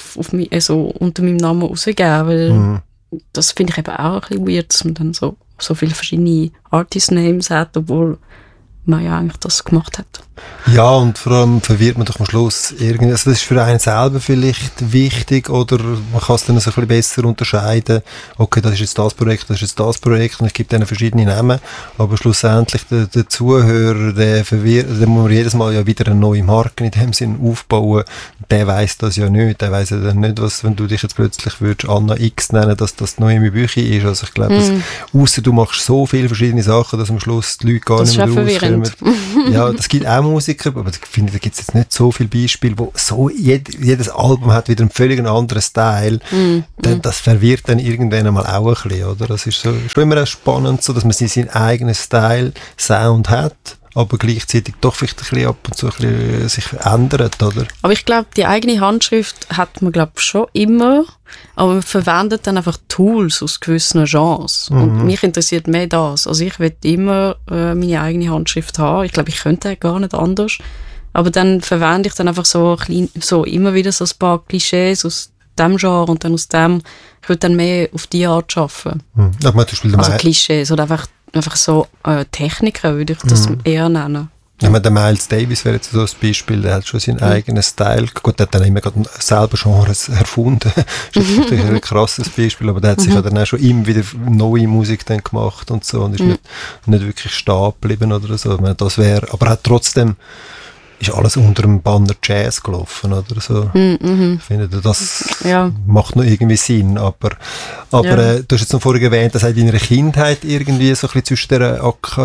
unter meinem Namen rausgeben, weil das finde ich eben auch ein bisschen weird, dass man dann so viele verschiedene Artist-Names hat, obwohl man ja eigentlich das gemacht hat. Ja, und vor allem verwirrt man doch am Schluss irgendwie, also das ist für einen selber vielleicht wichtig, oder man kann es dann so ein bisschen besser unterscheiden, okay, das ist jetzt das Projekt, das ist jetzt das Projekt, und es gibt dann verschiedene Namen, aber schlussendlich der Zuhörer, der muss man jedes Mal ja wieder eine neue Marke in dem Sinn aufbauen, der weiss das ja nicht, der weiss ja dann nicht, was, wenn du dich jetzt plötzlich würdest Anna X nennen, dass das Noemi Büchi ist, also ich glaube, ausser du machst so viele verschiedene Sachen, dass am Schluss die Leute gar nicht mehr rauskommen. Ja, das gibt auch Musiker, aber ich finde, da gibt es jetzt nicht so viele Beispiele, wo so jedes Album hat wieder einen völlig anderen Style. Das verwirrt dann irgendwann einmal auch ein bisschen, oder? Das ist so, schon immer spannend, so, dass man seinen eigenen Style, Sound hat, aber gleichzeitig doch vielleicht ein bisschen ab und zu ein bisschen sich ändert, oder? Aber ich glaube, die eigene Handschrift hat man, glaube ich, schon immer, aber man verwendet dann einfach Tools aus gewissen Genres. Und mich interessiert mehr das. Also ich will immer meine eigene Handschrift haben. Ich glaube, ich könnte gar nicht anders. Aber dann verwende ich dann einfach so immer wieder so ein paar Klischees aus dem Genre und dann aus dem, ich will dann mehr auf die Art arbeiten. Also Klischees oder einfach so Techniken würde ich das eher nennen. Ja, der Miles Davis wäre jetzt so ein Beispiel, der hat schon seinen eigenen Style. Gut, der hat dann immer gerade selber Genres erfunden. Das ist natürlich ein krasses Beispiel, aber der hat sich ja dann auch schon immer wieder neue Musik dann gemacht und so und ist nicht wirklich stehen geblieben oder so. Ich meine, das wäre, aber hat trotzdem ist alles unter dem Banner Jazz gelaufen oder so. Ich finde, das macht noch irgendwie Sinn, aber du hast jetzt noch vorhin erwähnt, dass auch in deiner Kindheit irgendwie so ein bisschen zwischen der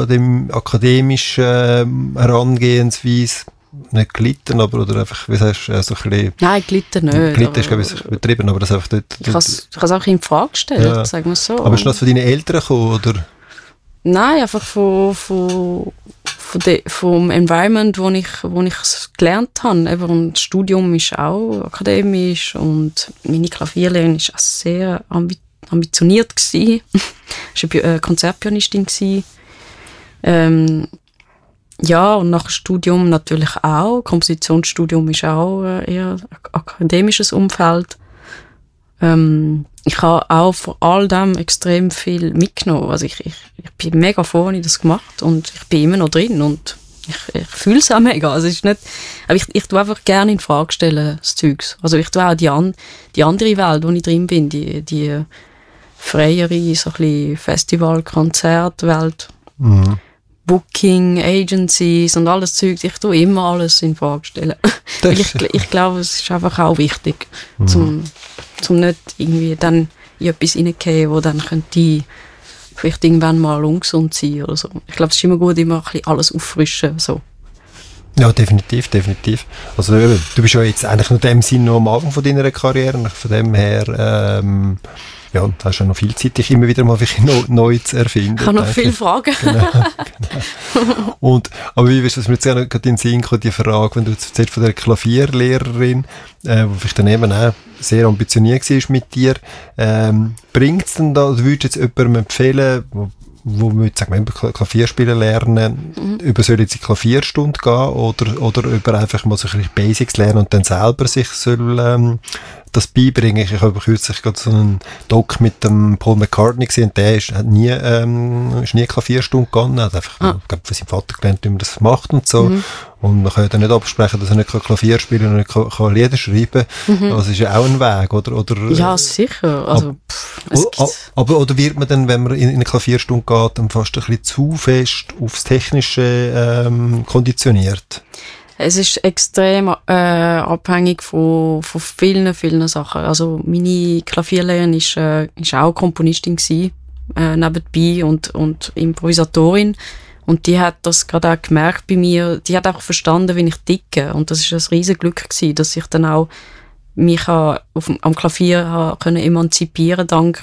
akademischen Herangehensweise nicht glitten, aber oder einfach, wie sagst du, so ein bisschen... Nein, glitten nicht. Glitten ist, glaube ich, übertrieben, aber das einfach dort... Ich habe es auch in Frage gestellt, sagen wir so. Aber ist das von deinen Eltern gekommen, oder? Nein, einfach vom Environment, wo ich es gelernt habe. Eben, und das Studium ist auch akademisch und meine Klavierlehrerin war auch sehr ambitioniert gewesen. Ich war Konzertpianistin gewesen. Ja, und nach dem Studium natürlich auch. Kompositionsstudium ist auch eher ein akademisches Umfeld. Ich habe auch von all dem extrem viel mitgenommen. Also ich bin mega froh, dass ich das gemacht und ich bin immer noch drin und ich fühle es auch mega. Also es ist nicht, aber ich tue einfach gerne in Frage stellen, das Zeugs. Also ich tue auch die andere Welt, wo ich drin bin, die freiere, so ein bisschen Festival-, Konzertwelt, Booking, Agencies und alles Zeugs. Ich tue immer alles in Frage stellen. Weil ich glaube, es ist einfach auch wichtig, zum nicht irgendwie dann in etwas reingehen, wo dann könnte vielleicht irgendwann mal ungesund sein oder so. Ich glaube, es ist immer gut, immer ein bisschen alles auffrischen, so. Ja, definitiv. Also du bist ja jetzt eigentlich in dem Sinn noch am Anfang von deiner Karriere, von dem her ja, da hast du noch viel Zeit, dich immer wieder mal neu zu erfinden. Ich habe noch viele Fragen. Genau. Aber wie wirst du das mir jetzt gerade in den Sinn kommen, die Frage, wenn du jetzt erzählst von der Klavierlehrerin, die vielleicht dann eben auch sehr ambitioniert war mit dir, bringt es denn da, oder würdest du jetzt jemandem empfehlen, wo wir jetzt sagen, Klavierspielen lernen, über soll jetzt in Klavierstunde gehen oder über einfach mal so ein bisschen Basics lernen und dann selber sich soll das beibringen. Ich habe kürzlich gerade so einen Doc mit dem Paul McCartney gesehen, und der hat nie Klavierstunde gegangen, hat einfach von seinem Vater gelernt, wie man das macht und so. Und man kann ja dann nicht absprechen, dass er nicht Klavier spielen und nicht kann Lieder schreiben. Das ist ja auch ein Weg, oder? Ja, sicher. Also, oder wird man dann, wenn man in eine Klavierstunde geht, dann fast ein bisschen zu fest aufs Technische konditioniert? Es ist extrem abhängig von vielen Sachen. Also meine Klavierlehrerin ist auch Komponistin gewesen, nebenbei und Improvisatorin. Und die hat das gerade auch gemerkt bei mir. Die hat auch verstanden, wie ich ticke. Und das ist ein riesen Glück gewesen, dass ich dann auch mich am Klavier können emanzipieren dank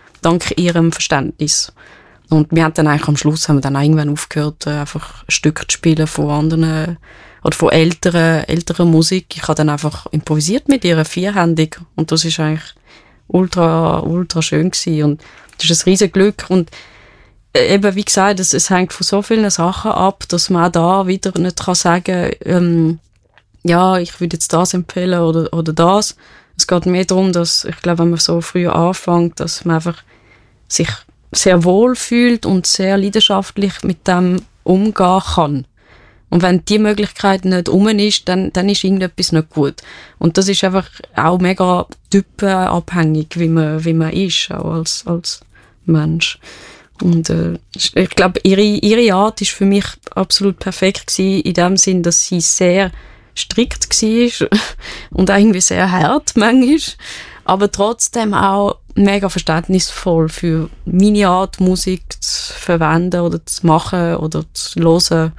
ihrem Verständnis. Und wir haben dann eigentlich am Schluss dann auch irgendwann aufgehört, einfach Stücke zu spielen von anderen oder von älteren Musik. Ich habe dann einfach improvisiert mit ihr, vierhändig. Und das ist eigentlich ultra schön gewesen. Und das ist ein riesen Glück. Und eben, wie gesagt, es hängt von so vielen Sachen ab, dass man auch da wieder nicht kann sagen, ja, ich würde jetzt das empfehlen oder das. Es geht mehr darum, dass, ich glaube, wenn man so früh anfängt, dass man einfach sich sehr wohl fühlt und sehr leidenschaftlich mit dem umgehen kann. Und wenn die Möglichkeit nicht rum ist, dann ist irgendetwas nicht gut. Und das ist einfach auch mega typenabhängig, wie man ist, auch als Mensch. Und ich glaube, ihre Art ist für mich absolut perfekt gewesen, in dem Sinn, dass sie sehr strikt war und irgendwie sehr hart manchmal, aber trotzdem auch mega verständnisvoll für meine Art, Musik zu verwenden oder zu machen oder zu hören.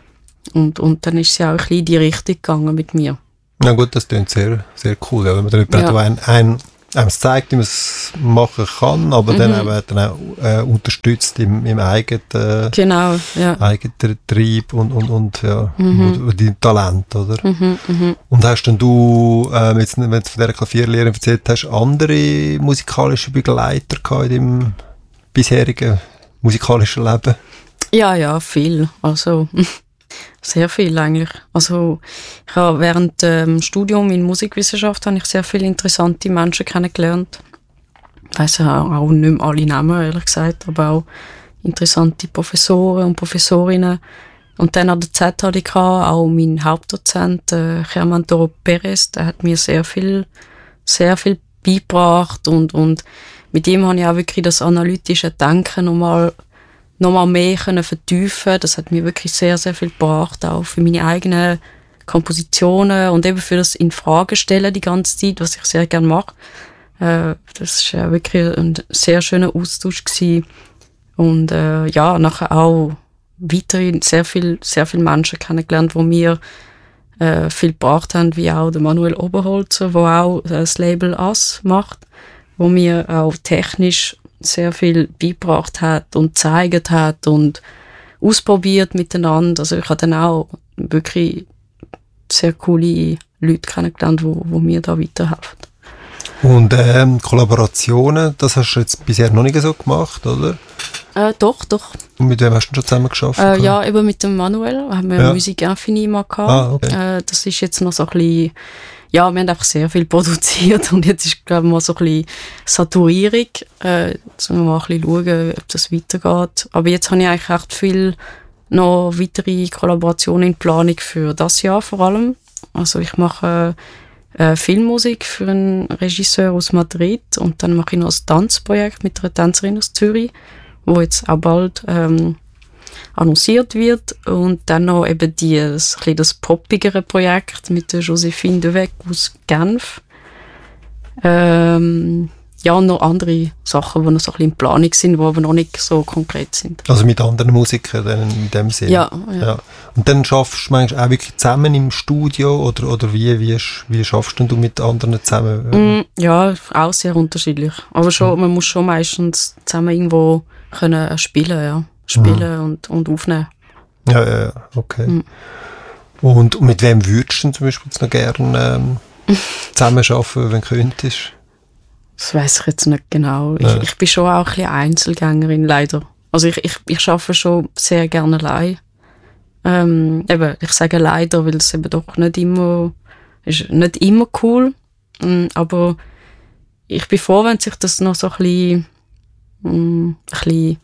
Und dann ist sie auch ein bisschen in die Richtung gegangen mit mir. Na gut, das klingt sehr, sehr cool, ja, wenn man dann jemand einem zeigt, wie man es machen kann, aber dann auch unterstützt im eigenen, eigenen Trieb und die Talent, oder? Und hast denn du, jetzt, wenn du von dieser Klavierlehrerin erzählt hast, andere musikalische Begleiter gehabt in deinem bisherigen musikalischen Leben? Ja, viel. Also sehr viel eigentlich. Also ich habe während dem Studium in Musikwissenschaft habe ich sehr viele interessante Menschen kennengelernt. Ich weiss ja auch nicht mehr alle Namen, ehrlich gesagt, aber auch interessante Professoren und Professorinnen. Und dann an der ZHDK auch mein Hauptdozent, Germán Toro Pérez, der hat mir sehr viel beigebracht und mit ihm habe ich auch wirklich das analytische Denken nochmal mehr können vertiefen. Das hat mir wirklich sehr, sehr viel gebracht, auch für meine eigenen Kompositionen und eben für das Infragestellen die ganze Zeit, was ich sehr gerne mache. Das war wirklich ein sehr schöner Austausch gewesen. Und nachher auch weiterhin sehr viele Menschen kennengelernt, die mir viel gebracht haben, wie auch der Manuel Oberholzer, der auch das Label AS macht, wo mir auch technisch sehr viel beigebracht hat und gezeigt hat und ausprobiert miteinander. Also ich habe dann auch wirklich sehr coole Leute kennengelernt, die mir da weiterhelfen. Und Kollaborationen, das hast du jetzt bisher noch nicht so gemacht, oder? Doch. Und mit wem hast du schon zusammen gearbeitet? Ja, eben mit dem Manuel. Haben wir Musik Infinity mal gehabt. Okay. Das ist jetzt noch so ein bisschen, ja, wir haben einfach sehr viel produziert und jetzt ist, glaube ich, mal so ein bisschen Saturierung. Jetzt müssen wir mal ein bisschen schauen, ob das weitergeht. Aber jetzt habe ich eigentlich recht viel noch weitere Kollaborationen in Planung für das Jahr vor allem. Also ich mache Filmmusik für einen Regisseur aus Madrid und dann mache ich noch ein Tanzprojekt mit einer Tänzerin aus Zürich, wo jetzt auch bald annonciert wird, und dann noch eben das poppigere Projekt mit der Joséphine Devec aus Genf. Ja, und noch andere Sachen, die noch so ein bisschen in Planung sind, die aber noch nicht so konkret sind. Also mit anderen Musikern dann in dem Sinne? Ja. Und dann schaffst du manchmal auch wirklich zusammen im Studio oder wie schaffst du mit anderen zusammen? Ja, auch sehr unterschiedlich. Aber schon, man muss schon meistens zusammen irgendwo können spielen und aufnehmen. Ja, okay. Und mit wem würdest du zum Beispiel noch gerne zusammenarbeiten, wenn du könntest? Das weiss ich jetzt nicht genau. Ja. Ich bin schon auch ein bisschen Einzelgängerin, leider. Also ich arbeite schon sehr gerne allein. Eben, ich sage leider, weil es eben doch nicht immer cool. Aber ich bin froh, wenn sich das noch so ein bisschen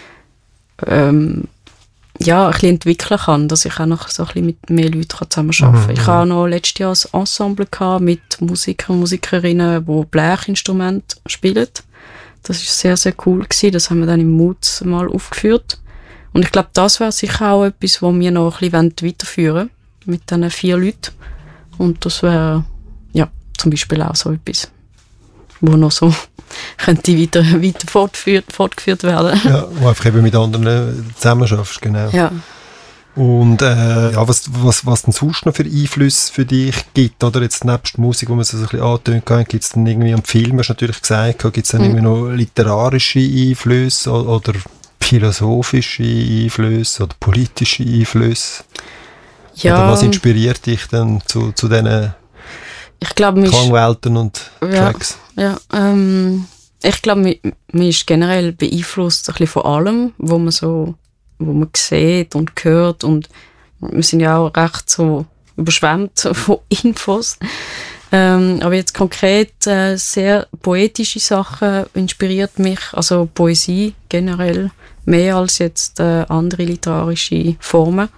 entwickeln kann, dass ich auch noch so ein bisschen mit mehr Leuten zusammenarbeiten kann. Ich hatte noch letztes Jahr ein Ensemble mit Musikern und Musikerinnen, die Blechinstrumente spielen. Das war sehr, sehr cool gewesen. Das haben wir dann im Mutz mal aufgeführt. Und ich glaube, das wäre sicher auch etwas, was wir noch ein bisschen weiterführen wollen, mit diesen 4 Leuten. Und das wäre, ja, zum Beispiel auch so etwas, wo noch so könnte weiter fortgeführt werden. Ja, wo einfach eben mit anderen zusammen schaffst, genau. Ja. Und was denn sonst noch für Einflüsse für dich gibt, oder jetzt nebst Musik, wo man so ein bisschen angetönt hat, gibt es dann irgendwie am Film, hast du natürlich gesagt, gibt es dann irgendwie noch literarische Einflüsse oder philosophische Einflüsse oder politische Einflüsse? Ja. Oder was inspiriert dich dann zu diesen Klangwelten und Tracks? Ja, ich glaube, man ist generell beeinflusst ein bisschen von allem, wo man sieht und hört, und wir sind ja auch recht so überschwemmt von Infos. Aber jetzt konkret sehr poetische Sachen inspiriert mich, also Poesie generell, mehr als jetzt andere literarische Formen.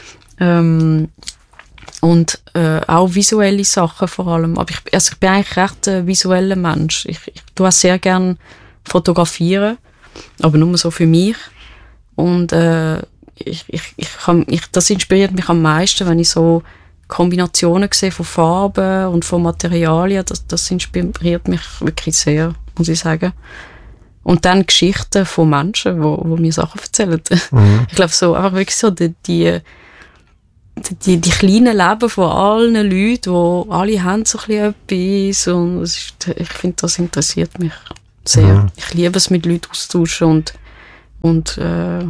Und auch visuelle Sachen vor allem. Aber ich bin eigentlich recht ein visueller Mensch. Ich tue auch sehr gerne fotografieren, aber nur so für mich. Und das inspiriert mich am meisten, wenn ich so Kombinationen sehe von Farben und von Materialien. Das inspiriert mich wirklich sehr, muss ich sagen. Und dann Geschichten von Menschen, wo mir Sachen erzählen. Ich glaube, so einfach wirklich so die kleinen Leben von allen Leuten, wo alle haben so ein bisschen etwas, und ich finde, das interessiert mich sehr. Ich liebe es, mit Leuten austauschen und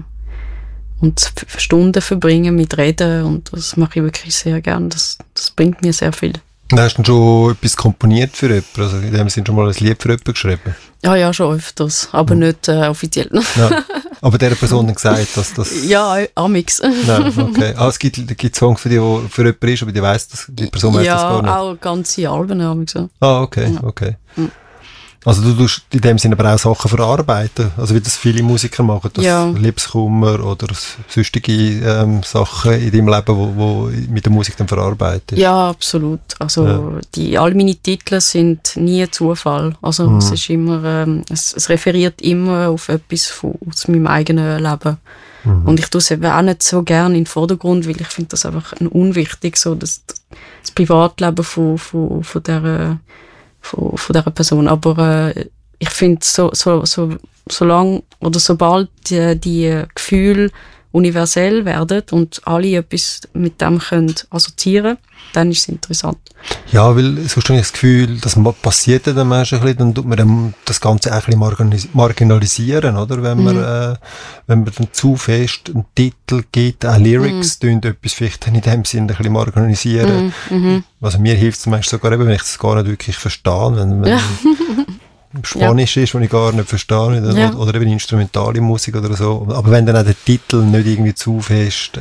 Stunden verbringen mit Reden, und das mache ich wirklich sehr gern. Das bringt mir sehr viel. Hast du schon etwas komponiert für jemanden? Also in dem Sinne schon mal ein Lied für jemanden geschrieben? Ja, schon öfters, aber nicht offiziell. Ja. Aber dieser Person hat gesagt, dass das... Ja, amix. Nein, okay. Es gibt Songs für die, die für jemanden ist, aber die Person weiss das gar nicht. Ja, auch ganze Alben amix. Okay, okay. Also du tust in dem Sinne aber auch Sachen verarbeiten, also wie das viele Musiker machen, das Liebeskummer oder sonstige Sachen in deinem Leben, wo mit der Musik dann verarbeitet. Ja, absolut. Also all meine Titel sind nie Zufall. Also es ist immer, es referiert immer auf etwas aus meinem eigenen Leben. Und ich tue es eben auch nicht so gerne in den Vordergrund, weil ich finde das einfach unwichtig, so das Privatleben von dieser Person. Aber ich finde, solange oder sobald die Gefühle universell werden und alle etwas mit dem können assoziieren, dann ist es interessant. Ja, weil sonst habe ich das Gefühl, das passiert den Menschen ein bisschen, dann tut man dann das Ganze auch ein bisschen marginalisieren, oder? Wenn man dann zu fest einen Titel gibt, auch Lyrics, tun etwas vielleicht in dem Sinne ein bisschen marginalisieren. Also mir hilft es zum Beispiel sogar eben, wenn ich das gar nicht wirklich verstehe, wenn Spanisch ist, was ich gar nicht verstehe, oder eben instrumentale Musik oder so. Aber wenn dann auch der Titel nicht irgendwie zu fest...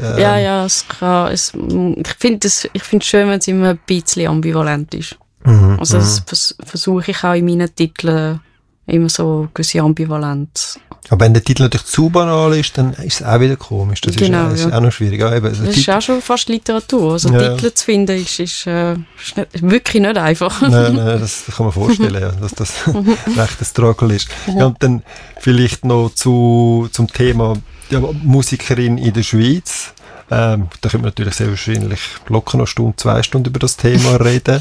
ich finde es schön, wenn es immer ein bisschen ambivalent ist. Also das versuche ich auch in meinen Titeln immer so eine gewisse Ambivalenz. Aber wenn der Titel natürlich zu banal ist, dann ist es auch wieder komisch. Das ist auch noch schwierig. Ja, eben, das ist auch schon fast Literatur. Also Titel zu finden ist wirklich nicht einfach. Nein, das kann man vorstellen, ja, dass das recht ein Struggle ist. Ja, und dann vielleicht noch zum Thema Musikerin in der Schweiz. Da können wir natürlich sehr wahrscheinlich locker noch 2 Stunden über das Thema reden.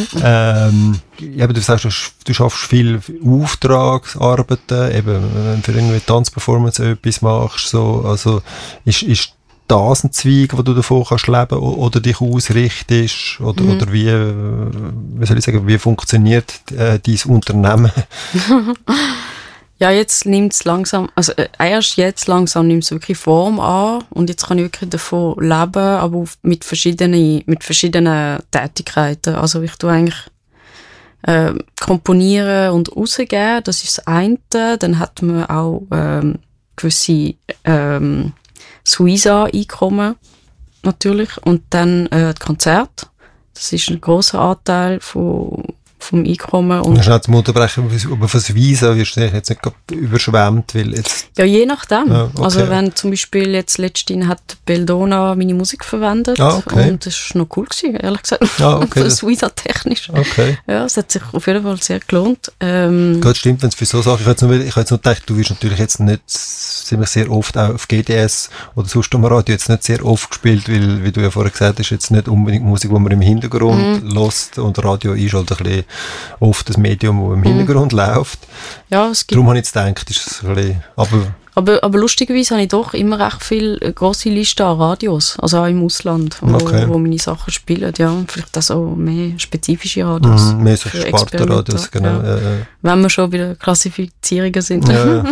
Du sagst, du schaffst viel Auftragsarbeiten, eben, wenn du für irgendwie Tanzperformance etwas machst, so, also, ist das ein Zweig, wo du davon kannst leben oder dich ausrichtest, oder wie soll ich sagen, wie funktioniert dein Unternehmen? Ja, jetzt nimmt es langsam, also erst jetzt langsam nimmt es wirklich Form an und jetzt kann ich wirklich davon leben, aber mit verschiedenen Tätigkeiten. Also ich tue eigentlich komponieren und rausgeben, das ist das eine. Dann hat man auch gewisse Suiza-Einkommen natürlich und dann das Konzert. Das ist ein grosser Anteil vom Einkommen. Und schnell zum Unterbrechen, aber für das Visa wirst du jetzt nicht überschwemmt, weil jetzt... Ja, je nachdem. Ja, okay. Also wenn zum Beispiel jetzt letztens hat Belladonna meine Musik verwendet und das war noch cool gewesen, ehrlich gesagt. Für das Visa technisch. Okay. Ja, es hat sich auf jeden Fall sehr gelohnt. Gut, stimmt, wenn es für so Sachen... Ich habe jetzt nur gedacht, du wirst natürlich jetzt nicht ziemlich sehr oft auch auf GDS oder sonst am Radio jetzt nicht sehr oft gespielt, weil, wie du ja vorher gesagt hast, jetzt nicht unbedingt Musik, die man im Hintergrund hört und Radio ist halt ein bisschen oft das Medium, das im Hintergrund läuft. Ja, es gibt... Darum habe ich jetzt gedacht, ist es ein bisschen... Aber lustigerweise habe ich doch immer recht viele grosse Listen an Radios, also auch im Ausland, wo meine Sachen spielen. Ja, vielleicht auch so mehr spezifische Radios. Mehr so Sparta-Radios, genau. Ja. Wenn wir schon bei den Klassifizierungen sind.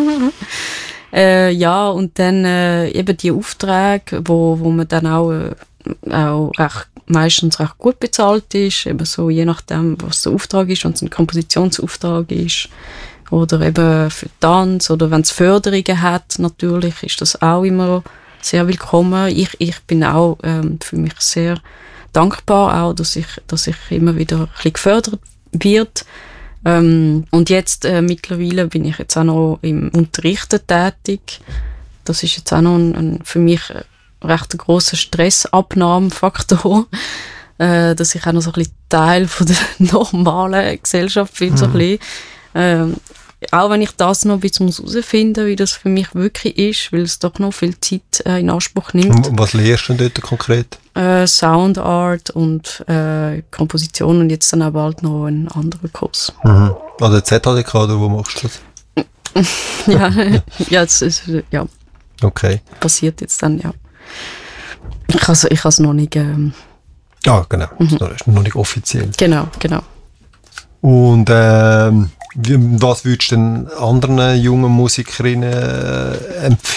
Ja. Und dann eben die Aufträge, wo man dann auch meistens recht gut bezahlt ist, eben so je nachdem, was der Auftrag ist, wenn es ein Kompositionsauftrag ist oder eben für Tanz oder wenn es Förderungen hat, natürlich ist das auch immer sehr willkommen. Ich bin auch für mich sehr dankbar, auch, dass ich immer wieder ein bisschen gefördert wird. Und jetzt mittlerweile bin ich jetzt auch noch im Unterrichten tätig. Das ist jetzt auch noch für mich recht grosser Stressabnahmefaktor, dass ich auch noch so ein bisschen Teil von der normalen Gesellschaft bin, so ein bisschen. Auch wenn ich das noch ein bisschen herausfinden muss, wie das für mich wirklich ist, weil es doch noch viel Zeit in Anspruch nimmt. Und was lehrst du denn dort konkret? Sound Art und Komposition und jetzt dann auch bald noch einen anderen Kurs. Also ZHDK, oder wo machst du das? ja. Okay. Passiert jetzt dann, ja. Ich habe es noch nicht... genau. Das ist noch nicht offiziell. Genau. Und was würdest du denn anderen jungen Musikerinnen empfehlen?